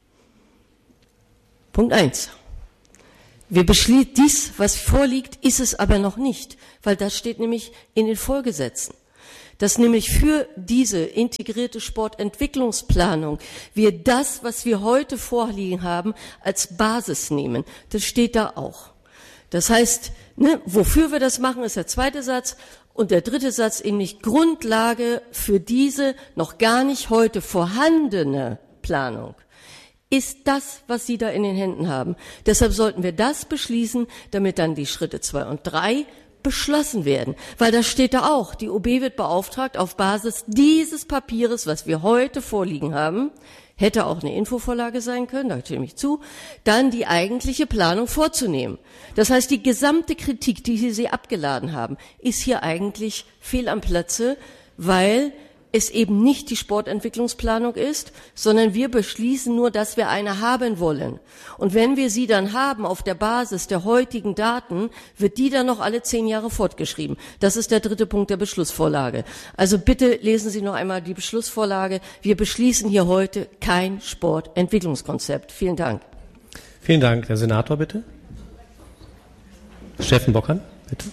Punkt 1. Wir beschließen dies, was vorliegt, ist es aber noch nicht, weil das steht nämlich in den Vorgesetzen. Dass nämlich für diese integrierte Sportentwicklungsplanung wir das, was wir heute vorliegen haben, als Basis nehmen. Das steht da auch. Das heißt, wofür wir das machen, ist der zweite Satz. Und der dritte Satz eben nicht Grundlage für diese noch gar nicht heute vorhandene Planung ist das, was Sie da in den Händen haben. Deshalb sollten wir das beschließen, damit dann die Schritte 2 und 3 beschlossen werden. Weil da steht da auch, die OB wird beauftragt, auf Basis dieses Papieres, was wir heute vorliegen haben, hätte auch eine Infovorlage sein können, da stimme ich zu, dann die eigentliche Planung vorzunehmen. Das heißt, die gesamte Kritik, die Sie abgeladen haben, ist hier eigentlich fehl am Platze, weil es eben nicht die Sportentwicklungsplanung ist, sondern wir beschließen nur, dass wir eine haben wollen. Und wenn wir sie dann haben auf der Basis der heutigen Daten, wird die dann noch alle 10 Jahre fortgeschrieben. Das ist der dritte Punkt der Beschlussvorlage. Also bitte lesen Sie noch einmal die Beschlussvorlage. Wir beschließen hier heute kein Sportentwicklungskonzept. Vielen Dank. Vielen Dank. Herr Senator, bitte. Steffen Bockern, bitte.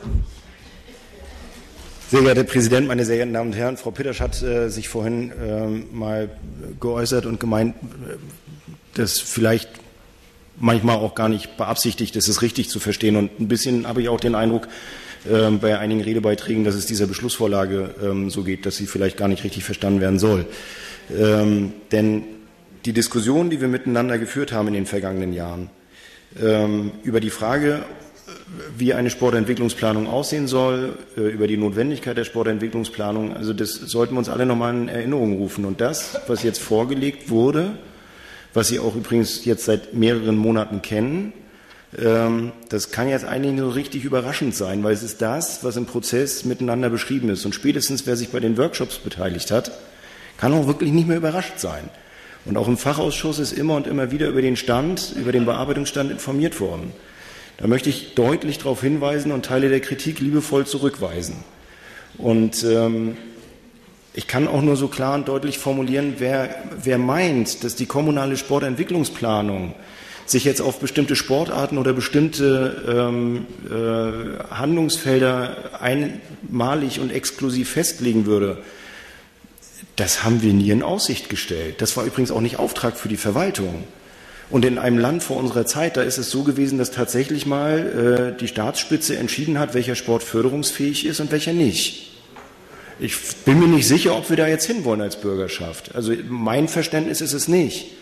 Sehr geehrter Herr Präsident, meine sehr geehrten Damen und Herren, Frau Pittersch hat sich vorhin mal geäußert und gemeint, dass vielleicht manchmal auch gar nicht beabsichtigt ist, es richtig zu verstehen. Und ein bisschen habe ich auch den Eindruck bei einigen Redebeiträgen, dass es dieser Beschlussvorlage so geht, dass sie vielleicht gar nicht richtig verstanden werden soll. Denn die Diskussion, die wir miteinander geführt haben in den vergangenen Jahren, über die Frage, wie eine Sportentwicklungsplanung aussehen soll, über die Notwendigkeit der Sportentwicklungsplanung, also das sollten wir uns alle nochmal in Erinnerung rufen. Und das, was jetzt vorgelegt wurde, was Sie auch übrigens jetzt seit mehreren Monaten kennen, das kann jetzt eigentlich nur richtig überraschend sein, weil es ist das, was im Prozess miteinander beschrieben ist. Und spätestens, wer sich bei den Workshops beteiligt hat, kann auch wirklich nicht mehr überrascht sein. Und auch im Fachausschuss ist immer und immer wieder über den Stand, über den Bearbeitungsstand informiert worden. Da möchte ich deutlich darauf hinweisen und Teile der Kritik liebevoll zurückweisen. Und ich kann auch nur so klar und deutlich formulieren, wer meint, dass die kommunale Sportentwicklungsplanung sich jetzt auf bestimmte Sportarten oder bestimmte Handlungsfelder einmalig und exklusiv festlegen würde, das haben wir nie in Aussicht gestellt. Das war übrigens auch nicht Auftrag für die Verwaltung. Und in einem Land vor unserer Zeit, da ist es so gewesen, dass tatsächlich mal die Staatsspitze entschieden hat, welcher Sport förderungsfähig ist und welcher nicht. Ich bin mir nicht sicher, ob wir da jetzt hinwollen als Bürgerschaft. Also mein Verständnis ist es nicht.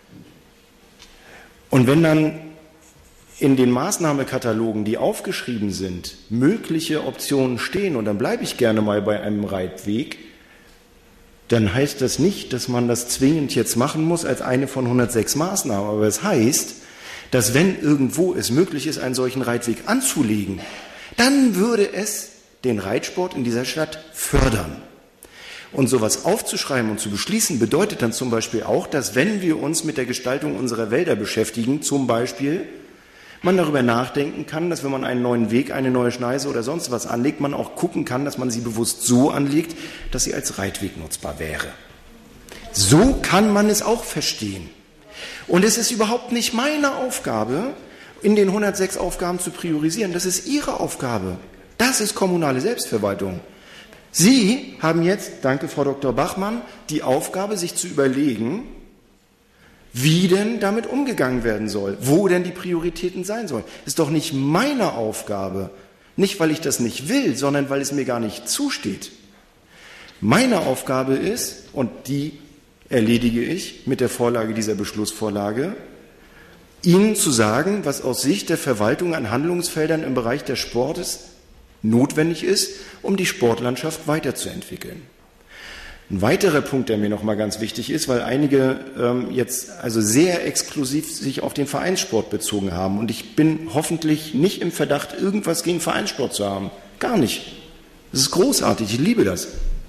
Und wenn dann in den Maßnahmekatalogen, die aufgeschrieben sind, mögliche Optionen stehen, und dann bleibe ich gerne mal bei einem Reitweg, dann heißt das nicht, dass man das zwingend jetzt machen muss als eine von 106 Maßnahmen. Aber es heißt, dass wenn irgendwo es möglich ist, einen solchen Reitweg anzulegen, dann würde es den Reitsport in dieser Stadt fördern. Und sowas aufzuschreiben und zu beschließen, bedeutet dann zum Beispiel auch, dass wenn wir uns mit der Gestaltung unserer Wälder beschäftigen, zum Beispiel, man darüber nachdenken kann, dass wenn man einen neuen Weg, eine neue Schneise oder sonst was anlegt, man auch gucken kann, dass man sie bewusst so anlegt, dass sie als Reitweg nutzbar wäre. So kann man es auch verstehen. Und es ist überhaupt nicht meine Aufgabe, in den 106 Aufgaben zu priorisieren. Das ist Ihre Aufgabe. Das ist kommunale Selbstverwaltung. Sie haben jetzt, danke Frau Dr. Bachmann, die Aufgabe, sich zu überlegen, wie denn damit umgegangen werden soll, wo denn die Prioritäten sein sollen. Ist doch nicht meine Aufgabe, nicht weil ich das nicht will, sondern weil es mir gar nicht zusteht. Meine Aufgabe ist, und die erledige ich mit der Vorlage dieser Beschlussvorlage, Ihnen zu sagen, was aus Sicht der Verwaltung an Handlungsfeldern im Bereich des Sportes notwendig ist, um die Sportlandschaft weiterzuentwickeln. Ein weiterer Punkt, der mir noch mal ganz wichtig ist, weil einige jetzt also sehr exklusiv sich auf den Vereinssport bezogen haben. Und ich bin hoffentlich nicht im Verdacht, irgendwas gegen Vereinssport zu haben. Gar nicht. Das ist großartig, ich liebe das.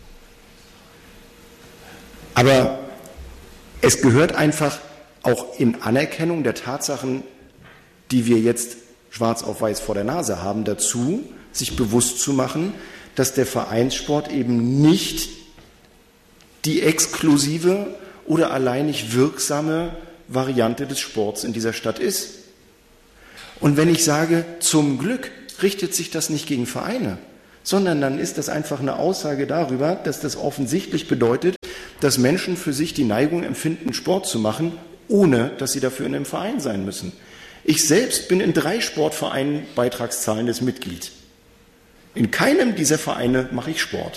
Aber es gehört einfach auch in Anerkennung der Tatsachen, die wir jetzt schwarz auf weiß vor der Nase haben, dazu, sich bewusst zu machen, dass der Vereinssport eben nicht die exklusive oder alleinig wirksame Variante des Sports in dieser Stadt ist. Und wenn ich sage, zum Glück richtet sich das nicht gegen Vereine, sondern dann ist das einfach eine Aussage darüber, dass das offensichtlich bedeutet, dass Menschen für sich die Neigung empfinden, Sport zu machen, ohne dass sie dafür in einem Verein sein müssen. Ich selbst bin in 3 Sportvereinen beitragszahlendes Mitglied. In keinem dieser Vereine mache ich Sport.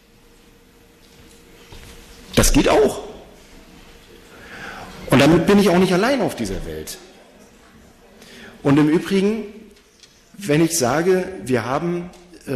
Das geht auch. Und damit bin ich auch nicht allein auf dieser Welt. Und im Übrigen, wenn ich sage, wir haben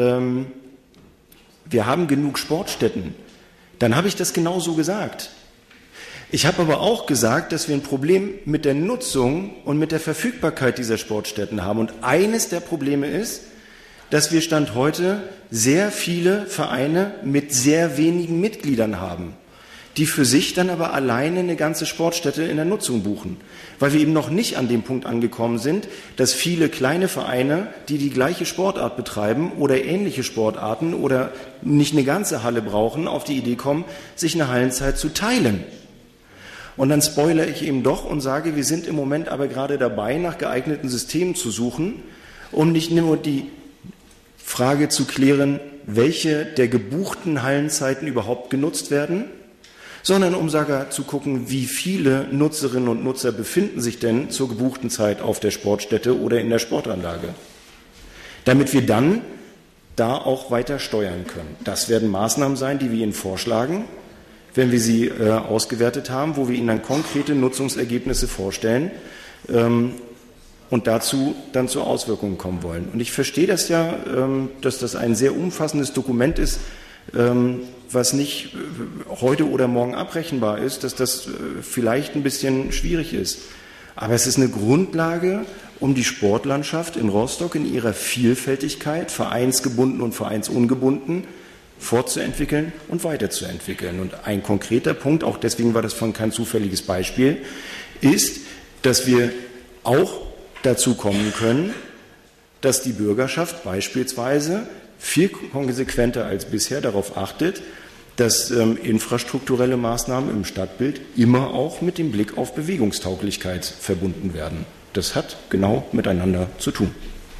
genug Sportstätten, dann habe ich das genauso gesagt. Ich habe aber auch gesagt, dass wir ein Problem mit der Nutzung und mit der Verfügbarkeit dieser Sportstätten haben. Und eines der Probleme ist, dass wir Stand heute sehr viele Vereine mit sehr wenigen Mitgliedern haben, die für sich dann aber alleine eine ganze Sportstätte in der Nutzung buchen. Weil wir eben noch nicht an dem Punkt angekommen sind, dass viele kleine Vereine, die die gleiche Sportart betreiben oder ähnliche Sportarten oder nicht eine ganze Halle brauchen, auf die Idee kommen, sich eine Hallenzeit zu teilen. Und dann spoilere ich eben doch und sage, wir sind im Moment aber gerade dabei, nach geeigneten Systemen zu suchen, um nicht nur die Frage zu klären, welche der gebuchten Hallenzeiten überhaupt genutzt werden, sondern um sogar zu gucken, wie viele Nutzerinnen und Nutzer befinden sich denn zur gebuchten Zeit auf der Sportstätte oder in der Sportanlage, damit wir dann da auch weiter steuern können. Das werden Maßnahmen sein, die wir Ihnen vorschlagen, wenn wir sie ausgewertet haben, wo wir Ihnen dann konkrete Nutzungsergebnisse vorstellen und dazu dann zur Auswirkungen kommen wollen. Und ich verstehe das ja, dass das ein sehr umfassendes Dokument ist, was nicht heute oder morgen abrechenbar ist, dass das vielleicht ein bisschen schwierig ist. Aber es ist eine Grundlage, um die Sportlandschaft in Rostock in ihrer Vielfältigkeit, vereinsgebunden und vereinsungebunden, fortzuentwickeln und weiterzuentwickeln. Und ein konkreter Punkt, auch deswegen war das von kein zufälliges Beispiel, ist, dass wir auch dazu kommen können, dass die Bürgerschaft beispielsweise viel konsequenter als bisher darauf achtet, dass infrastrukturelle Maßnahmen im Stadtbild immer auch mit dem Blick auf Bewegungstauglichkeit verbunden werden. Das hat genau miteinander zu tun.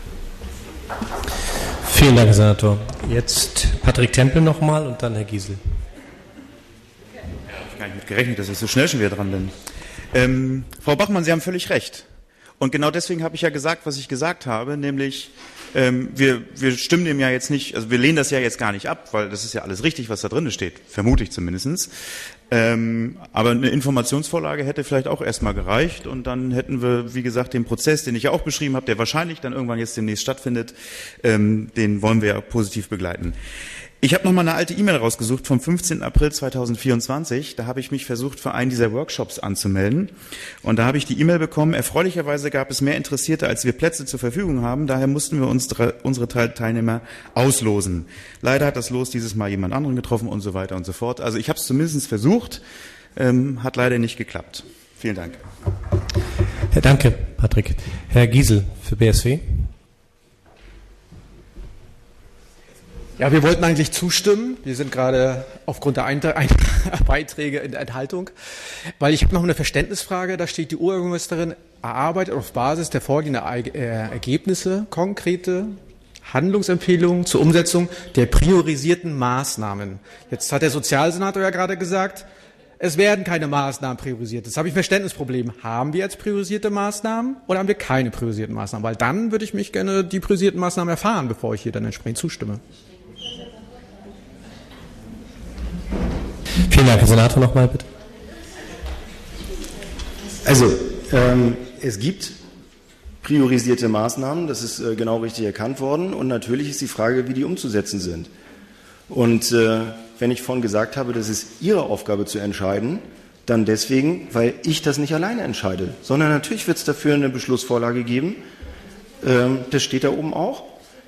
Vielen Dank, Herr Senator. Jetzt Patrick Tempel nochmal und dann Herr Giesel. Ich habe gar nicht mit gerechnet, dass ich so schnell schon wieder dran bin. Frau Bachmann, Sie haben völlig recht. Und genau deswegen habe ich ja gesagt, was ich gesagt habe, nämlich wir stimmen dem ja jetzt nicht, also wir lehnen das ja jetzt gar nicht ab, weil das ist ja alles richtig, was da drin steht, vermute ich zumindest. Aber eine Informationsvorlage hätte vielleicht auch erstmal gereicht und dann hätten wir, wie gesagt, den Prozess, den ich ja auch beschrieben habe, der wahrscheinlich dann irgendwann jetzt demnächst stattfindet, den wollen wir ja positiv begleiten. Ich habe nochmal eine alte E-Mail rausgesucht vom 15. April 2024. Da habe ich mich versucht, für einen dieser Workshops anzumelden. Und da habe ich die E-Mail bekommen, erfreulicherweise gab es mehr Interessierte, als wir Plätze zur Verfügung haben. Daher mussten wir unsere Teilnehmer auslosen. Leider hat das Los dieses Mal jemand anderen getroffen und so weiter und so fort. Also ich habe es zumindest versucht, hat leider nicht geklappt. Vielen Dank. Danke, Patrick. Herr Giesel für BSW. Ja, wir wollten eigentlich zustimmen. Wir sind gerade aufgrund der Beiträge in der Enthaltung. Weil ich habe noch eine Verständnisfrage. Da steht, die Oberbürgermeisterin erarbeitet auf Basis der vorliegenden Ergebnisse konkrete Handlungsempfehlungen zur Umsetzung der priorisierten Maßnahmen. Jetzt hat der Sozialsenator ja gerade gesagt, es werden keine Maßnahmen priorisiert. Das habe ich ein Verständnisproblem. Haben wir jetzt priorisierte Maßnahmen oder haben wir keine priorisierten Maßnahmen? Weil dann würde ich mich gerne die priorisierten Maßnahmen erfahren, bevor ich hier dann entsprechend zustimme. Vielen Dank, Herr Senator, nochmal bitte. Also, es gibt priorisierte Maßnahmen, das ist genau richtig erkannt worden und natürlich ist die Frage, wie die umzusetzen sind. Und wenn ich vorhin gesagt habe, das ist Ihre Aufgabe zu entscheiden, dann deswegen, weil ich das nicht alleine entscheide, sondern natürlich wird es dafür eine Beschlussvorlage geben, das steht da oben auch.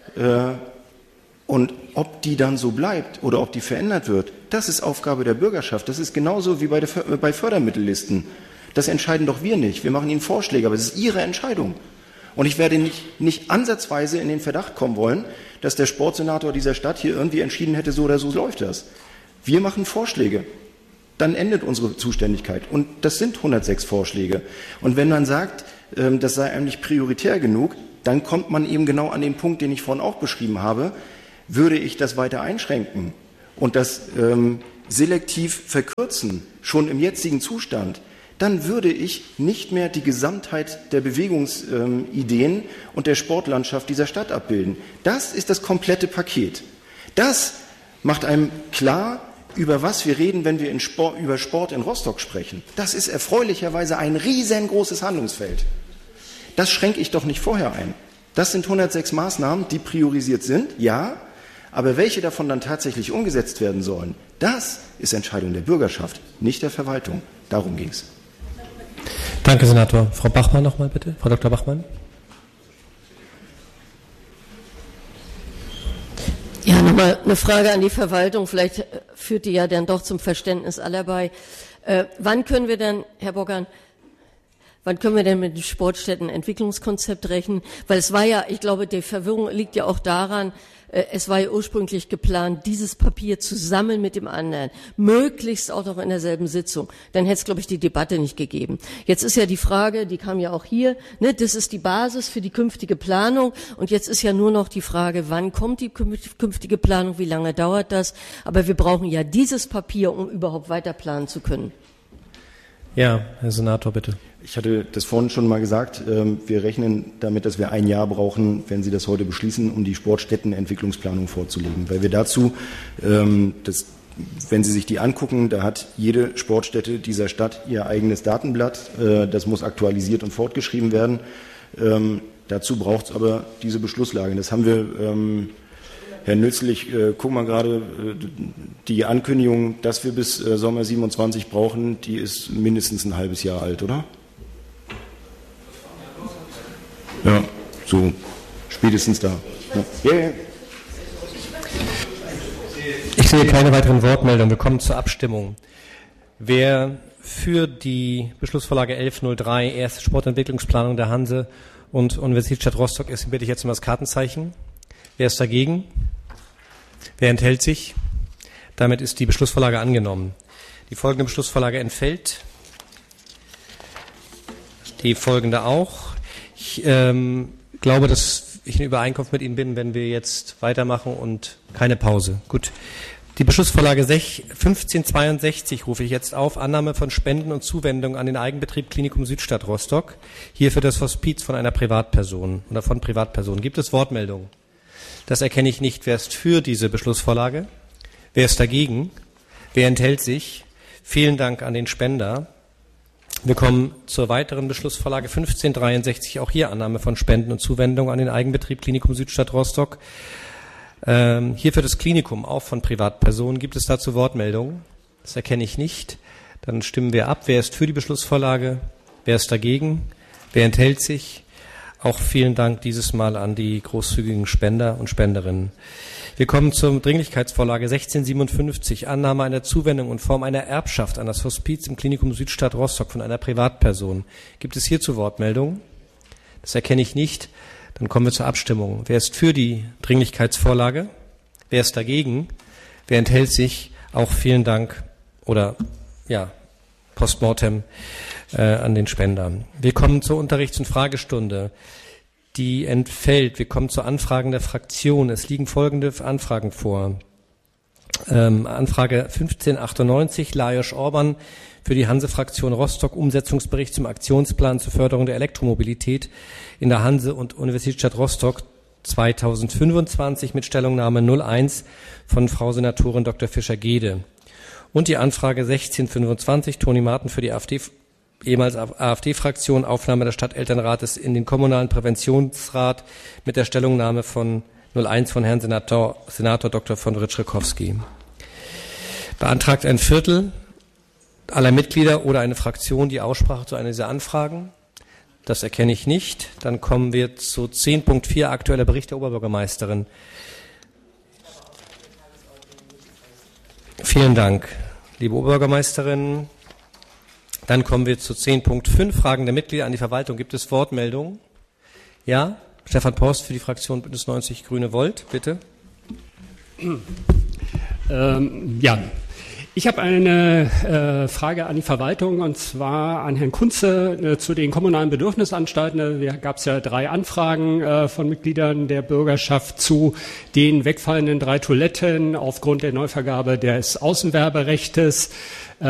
Und ob die dann so bleibt oder ob die verändert wird, das ist Aufgabe der Bürgerschaft. Das ist genauso wie bei Fördermittellisten. Das entscheiden doch wir nicht. Wir machen Ihnen Vorschläge, aber es ist Ihre Entscheidung. Und ich werde nicht ansatzweise in den Verdacht kommen wollen, dass der Sportsenator dieser Stadt hier irgendwie entschieden hätte, so oder so läuft das. Wir machen Vorschläge. Dann endet unsere Zuständigkeit. Und das sind 106 Vorschläge. Und wenn man sagt, das sei eigentlich prioritär genug, dann kommt man eben genau an den Punkt, den ich vorhin auch beschrieben habe. Würde ich das weiter einschränken und das selektiv verkürzen, schon im jetzigen Zustand, dann würde ich nicht mehr die Gesamtheit der Bewegungsideen und der Sportlandschaft dieser Stadt abbilden. Das ist das komplette Paket. Das macht einem klar, über was wir reden, wenn wir über Sport in Rostock sprechen. Das ist erfreulicherweise ein riesengroßes Handlungsfeld. Das schränke ich doch nicht vorher ein. Das sind 106 Maßnahmen, die priorisiert sind, ja, aber welche davon dann tatsächlich umgesetzt werden sollen, das ist Entscheidung der Bürgerschaft, nicht der Verwaltung. Darum ging es. Danke, Senator. Frau Bachmann nochmal bitte. Frau Dr. Bachmann. Ja, nochmal eine Frage an die Verwaltung. Vielleicht führt die ja dann doch zum Verständnis aller bei. Wann können wir denn, Herr Bockern, wann können wir denn mit dem Sportstätten-Entwicklungskonzept rechnen? Weil es war ja, ich glaube, die Verwirrung liegt ja auch daran, es war ja ursprünglich geplant, dieses Papier zusammen mit dem anderen, möglichst auch noch in derselben Sitzung. Dann hätte es, glaube ich, die Debatte nicht gegeben. Jetzt ist ja die Frage, die kam ja auch hier, ne, das ist die Basis für die künftige Planung. Und jetzt ist ja nur noch die Frage, wann kommt die künftige Planung, wie lange dauert das? Aber wir brauchen ja dieses Papier, um überhaupt weiter planen zu können. Ja, Herr Senator, bitte. Ich hatte das vorhin schon mal gesagt, wir rechnen damit, dass wir ein Jahr brauchen, wenn Sie das heute beschließen, um die Sportstättenentwicklungsplanung vorzulegen. Weil wir dazu, wenn Sie sich die angucken, da hat jede Sportstätte dieser Stadt ihr eigenes Datenblatt. Das muss aktualisiert und fortgeschrieben werden. Dazu braucht es aber diese Beschlusslage. Das haben wir, Herr Nützel, ich gucke mal gerade, die Ankündigung, dass wir bis Sommer 27 brauchen, die ist mindestens ein halbes Jahr alt, oder? Ja, so spätestens da. Ja. Yeah. Ich sehe keine weiteren Wortmeldungen. Wir kommen zur Abstimmung. Wer für die Beschlussvorlage 1103, erste Sportentwicklungsplanung der Hanse und Universitätsstadt Rostock ist, bitte ich jetzt um das Kartenzeichen. Wer ist dagegen? Wer enthält sich? Damit ist die Beschlussvorlage angenommen. Die folgende Beschlussvorlage entfällt. Die folgende auch. Ich glaube, dass ich in Übereinkunft mit Ihnen bin, wenn wir jetzt weitermachen und keine Pause. Gut. Die Beschlussvorlage 1562 rufe ich jetzt auf. Annahme von Spenden und Zuwendungen an den Eigenbetrieb Klinikum Südstadt Rostock. Hierfür das Hospiz von einer Privatperson oder von Privatpersonen. Gibt es Wortmeldungen? Das erkenne ich nicht. Wer ist für diese Beschlussvorlage? Wer ist dagegen? Wer enthält sich? Vielen Dank an den Spender. Wir kommen zur weiteren Beschlussvorlage 1563, auch hier Annahme von Spenden und Zuwendungen an den Eigenbetrieb Klinikum Südstadt Rostock. Hierfür das Klinikum, auch von Privatpersonen. Gibt es dazu Wortmeldungen? Das erkenne ich nicht. Dann stimmen wir ab. Wer ist für die Beschlussvorlage? Wer ist dagegen? Wer enthält sich? Auch vielen Dank dieses Mal an die großzügigen Spender und Spenderinnen. Wir kommen zur Dringlichkeitsvorlage 1657, Annahme einer Zuwendung in Form einer Erbschaft an das Hospiz im Klinikum Südstadt Rostock von einer Privatperson. Gibt es hierzu Wortmeldungen? Das erkenne ich nicht. Dann kommen wir zur Abstimmung. Wer ist für die Dringlichkeitsvorlage? Wer ist dagegen? Wer enthält sich? Auch vielen Dank oder ja, postmortem an den Spender. Wir kommen zur Unterrichts- und Fragestunde. Die entfällt. Wir kommen zu Anfragen der Fraktion. Es liegen folgende Anfragen vor. Anfrage 1598, Lajos Orban für die Hanse-Fraktion Rostock, Umsetzungsbericht zum Aktionsplan zur Förderung der Elektromobilität in der Hanse- und Universitätsstadt Rostock 2025 mit Stellungnahme 01 von Frau Senatorin Dr. Fischer-Gede. Und die Anfrage 1625, Toni Marten für die AfD, ehemals AfD-Fraktion, Aufnahme des Stadtelternrates in den kommunalen Präventionsrat mit der Stellungnahme von 01 von Herrn Senator Dr. von Ritschrekowski. Beantragt ein Viertel aller Mitglieder oder eine Fraktion die Aussprache zu einer dieser Anfragen? Das erkenne ich nicht. Dann kommen wir zu 10.4, aktueller Bericht der Oberbürgermeisterin. Vielen Dank, liebe Oberbürgermeisterin. Dann kommen wir zu 10.5, Fragen der Mitglieder an die Verwaltung. Gibt es Wortmeldungen? Ja, Stefan Post für die Fraktion Bündnis 90 Grüne Volt, bitte. Ja, ich habe eine Frage an die Verwaltung und zwar an Herrn Kunze zu den kommunalen Bedürfnisanstalten. Da gab es ja 3 Anfragen von Mitgliedern der Bürgerschaft zu den wegfallenden 3 Toiletten aufgrund der Neuvergabe des Außenwerberechtes.